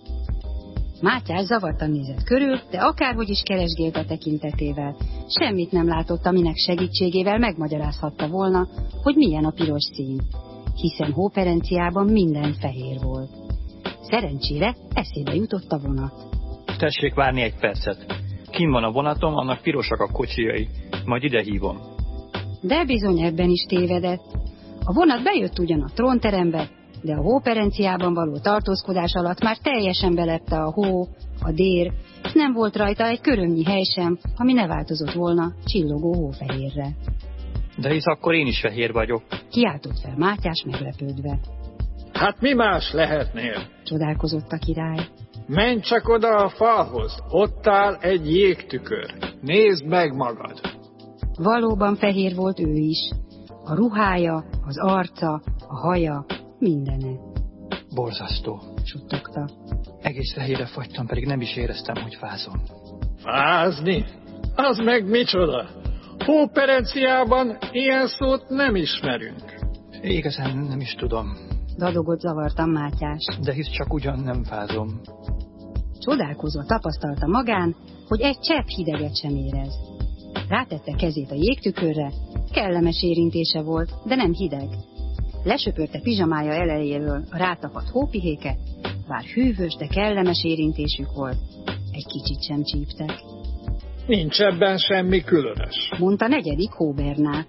Mátyás zavartan nézett körül, de akárhogy is keresgélt a tekintetével, semmit nem látott, aminek segítségével megmagyarázhatta volna, hogy milyen a piros szín, hiszen Hóperenciában minden fehér volt. Szerencsére eszébe jutott a vonat. Tessék várni egy percet. Kinn van a vonatom, annak pirosak a kocsijai. Majd ide hívom. De bizony ebben is tévedett. A vonat bejött ugyan a trónterembe, de a Hóperenciában való tartózkodás alatt már teljesen belepte a hó, a dér, és nem volt rajta egy körömnyi hely sem, ami ne változott volna csillogó hófehérre. De hisz akkor én is fehér vagyok. Kiáltott fel Mátyás meglepődve. Hát mi más lehetnél? Csodálkozott a király. Menj csak oda a falhoz, ott áll egy jégtükör. Nézd meg magad. Valóban fehér volt ő is. A ruhája, az arca, a haja, mindene. Borzasztó. Suttogta. Egész fehérre fagytam, pedig nem is éreztem, hogy fázom. Fázni? Az meg micsoda? Hóperenciában ilyen szót nem ismerünk. Igazán nem is tudom. Dadogott zavartan Mátyás. De hisz csak ugyan nem fázom. Csodálkozva tapasztalta magán, hogy egy csepp hideget sem érez. Rátette kezét a jégtükörre, kellemes érintése volt, de nem hideg. Lesöpörte pizsamája elejéről a rátapadt hópihéket, bár hűvös, de kellemes érintésük volt. Egy kicsit sem csíptek. Nincs ebben semmi különös, mondta negyedik Hóbernát.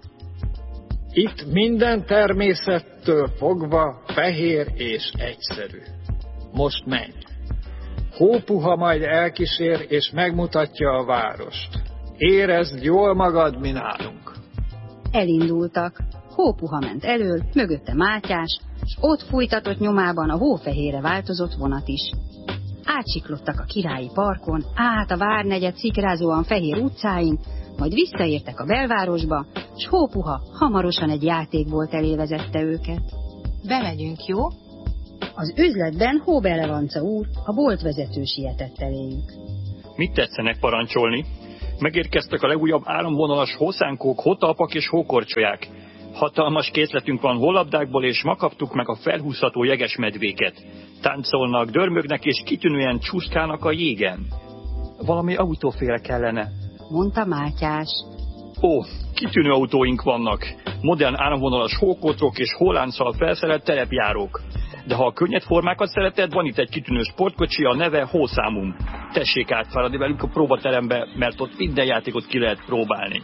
Itt minden természettől fogva fehér és egyszerű. Most menj. Hópuha majd elkísér és megmutatja a várost. Érezd jól magad, mi nálunk. Elindultak. Hópuha ment elől, mögötte Mátyás, s ott fújtatott nyomában a hófehérre változott vonat is. Átsiklottak a királyi parkon, át a várnegyed szikrázóan fehér utcáin, majd visszaértek a belvárosba, s Hópuha hamarosan egy játékbolt elé vezette őket. Bemegyünk, jó? Az üzletben Hóbelevanca úr, a boltvezető sietett eléjük. Mit tetszenek parancsolni? Megérkeztek a legújabb áramvonalas hószánkók, hótalpak és hókorcsolyák. Hatalmas készletünk van hólabdákból, és ma kaptuk meg a felhúzható jeges medvéket. Táncolnak, dörmögnek és kitűnően csúszkálnak a jégen. Valami autóféle kellene, mondta Mátyás. Ó, kitűnő autóink vannak. Modern áramvonalas hókotrok és hólánccal felszerelt terepjárók. De ha a könnyed formákat szereted, van itt egy kitűnő sportkocsi, a neve Hószámum. Tessék átfáradni velünk a próbaterembe, mert ott minden játékot ki lehet próbálni.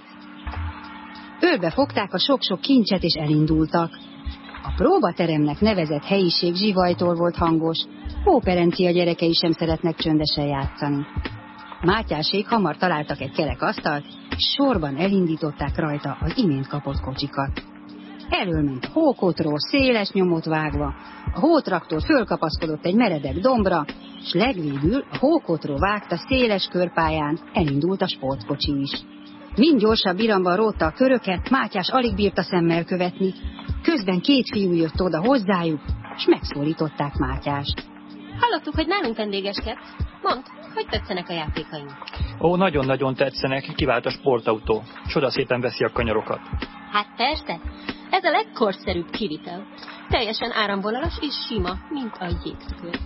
Őrbe fogták a sok-sok kincset és elindultak. A próbateremnek nevezett helyiség zsivajtól volt hangos, Hóperencia gyerekei sem szeretnek csöndesen játszani. Mátyásék hamar találtak egy kerek asztalt, és sorban elindították rajta az imént kapott kocsikat. Elől ment a hókotró, széles nyomot vágva, a hótraktor fölkapaszkodott egy meredek dombra, s legvégül a hókotró vágta széles körpályán, elindult a sportkocsi is. Mind gyorsabb iramban rótta a köröket, Mátyás alig bírta szemmel követni. Közben két fiú jött oda hozzájuk, s megszólították Mátyást. Hallottuk, hogy nálunk vendégeskedsz. Mondd, hogy tetszenek a játékaink? Ó, nagyon-nagyon tetszenek, kivált a sportautó. Csoda szépen veszi a kanyarokat. Hát persze, ez a legkorszerűbb kivitel. Teljesen áramvonalas és sima, mint a jégtükör.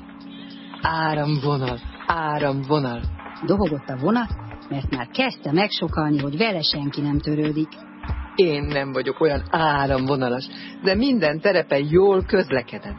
Áramvonal, áramvonal. Dohogott a vonat, mert már kezdte megsokalni, hogy vele senki nem törődik. Én nem vagyok olyan áramvonalas, de minden terepen jól közlekedem.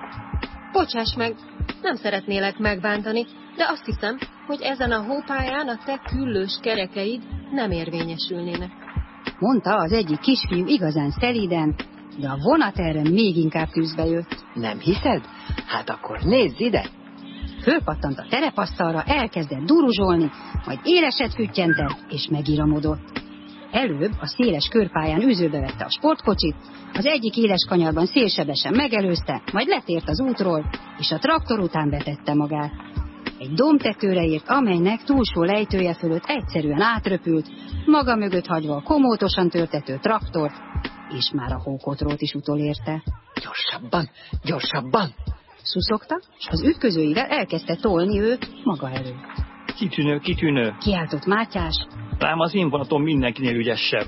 Bocsáss meg, nem szeretnélek megbántani, de azt hiszem, hogy ezen a hópályán a te küllős kerekeid nem érvényesülnének. Mondta az egyik kisfiú igazán szelíden, de a vonat erre még inkább tűzbe jött. Nem hiszed? Hát akkor nézz ide! Fölpattant a terepasztalra, elkezdett duruzsolni, majd éleset füttyentett és megiramodott. Előbb a széles körpályán üzőbe vette a sportkocsit, az egyik éles kanyarban szélsebesen megelőzte, majd letért az útról, és a traktor után vetette magát. Egy dombtetőre ért, amelynek túlsó lejtője fölött egyszerűen átröpült, maga mögött hagyva a komótosan törtető traktort, és már a hókotrót is utolérte. Gyorsabban, gyorsabban! Szuszogta, és az ütközőivel elkezdte tolni őt maga elő. Kitűnő, kitűnő! Kiáltott Mátyás. Lám az én vonatom mindenkinél ügyesebb.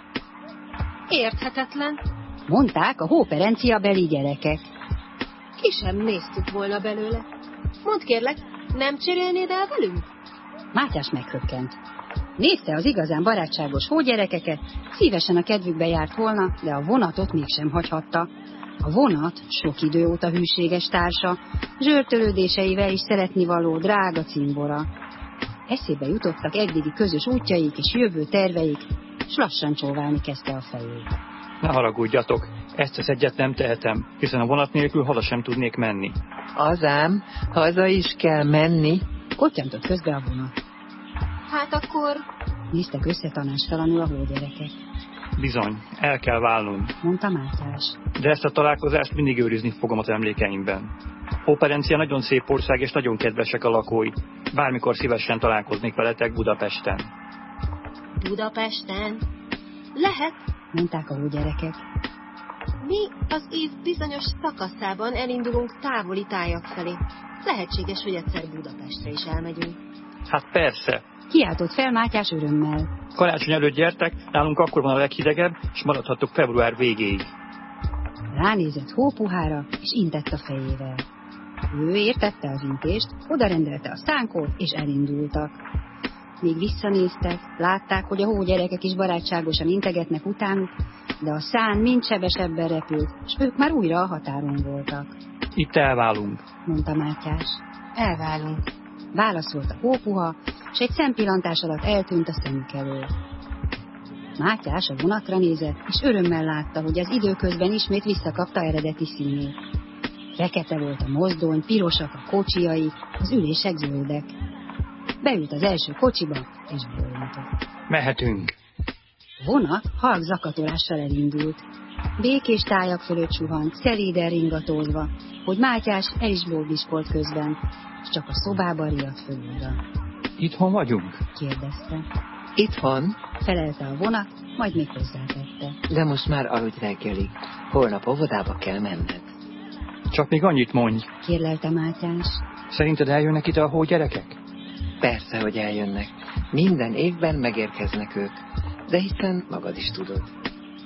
Érthetetlen, mondták a Hóperencia beli gyerekek. Ki sem néztük volna belőle. Mondd kérlek, nem cserélnéd el velünk? Mátyás meghökkent. Nézte az igazán barátságos hógyerekeket, szívesen a kedvükbe járt volna, de a vonatot mégsem hagyhatta. A vonat sok idő óta hűséges társa, zsörtölődéseivel is szeretnivaló drága cimbora. Eszébe jutottak eddigi közös útjaik és jövő terveik, s lassan csóválni kezdte a fejét. Ne haragudjatok, ezt az egyet nem tehetem, hiszen a vonat nélkül haza sem tudnék menni. Azám, haza is kell menni. Kottyantott közbe a vonat. Hát akkor... Néztek összetanástalanul a hógyerekek. Bizony, el kell válnunk, mondta Mátyás. De ezt a találkozást mindig őrizni fogom az emlékeimben. Hóperencia nagyon szép ország és nagyon kedvesek a lakói. Bármikor szívesen találkoznék veletek Budapesten. Budapesten? Lehet, mondták a hógyerekek. Mi az év bizonyos szakaszában elindulunk távoli tájak felé. Lehetséges, hogy egyszer Budapestre is elmegyünk. Hát persze. Kiáltott fel Mátyás örömmel. Karácsony előtt gyertek, nálunk akkor van a leghidegebb, és maradhatok február végéig. Ránézett Hópuhára, és intett a fejével. Ő értette az intést, odarendelte a szánkót, és elindultak. Még visszanéztek, látták, hogy a hógyerekek is barátságosan integetnek utánuk, de a szán mind sebesebben repült, és ők már újra a határon voltak. Itt elválunk, mondta Mátyás. Elválunk, válaszolt a Hópuha, és egy szempillantás alatt eltűnt a szemük elől. Mátyás a vonatra nézett, és örömmel látta, hogy az időközben ismét visszakapta eredeti színét. Fekete volt a mozdony, pirosak a kocsiai, az ülések zöldek. beült az első kocsiba, és bólintott. Mehetünk. Vonat halk zakatolással elindult. Békés tájak fölött suhant, szelíden ringatózva, hogy Mátyás el is bóbiskolt közben, és csak a szobába riadt föl újra. Itthon vagyunk? Kérdezte. Itthon? Felelte a vonat, majd még hozzátette. De most már aludj reggelig. Holnap óvodába kell menned. Csak még annyit mondj. Kérlelte Mátyás. Szerinted eljönnek ide a hó gyerekek? Persze, hogy eljönnek. Minden évben megérkeznek ők. De hiszen magad is tudod.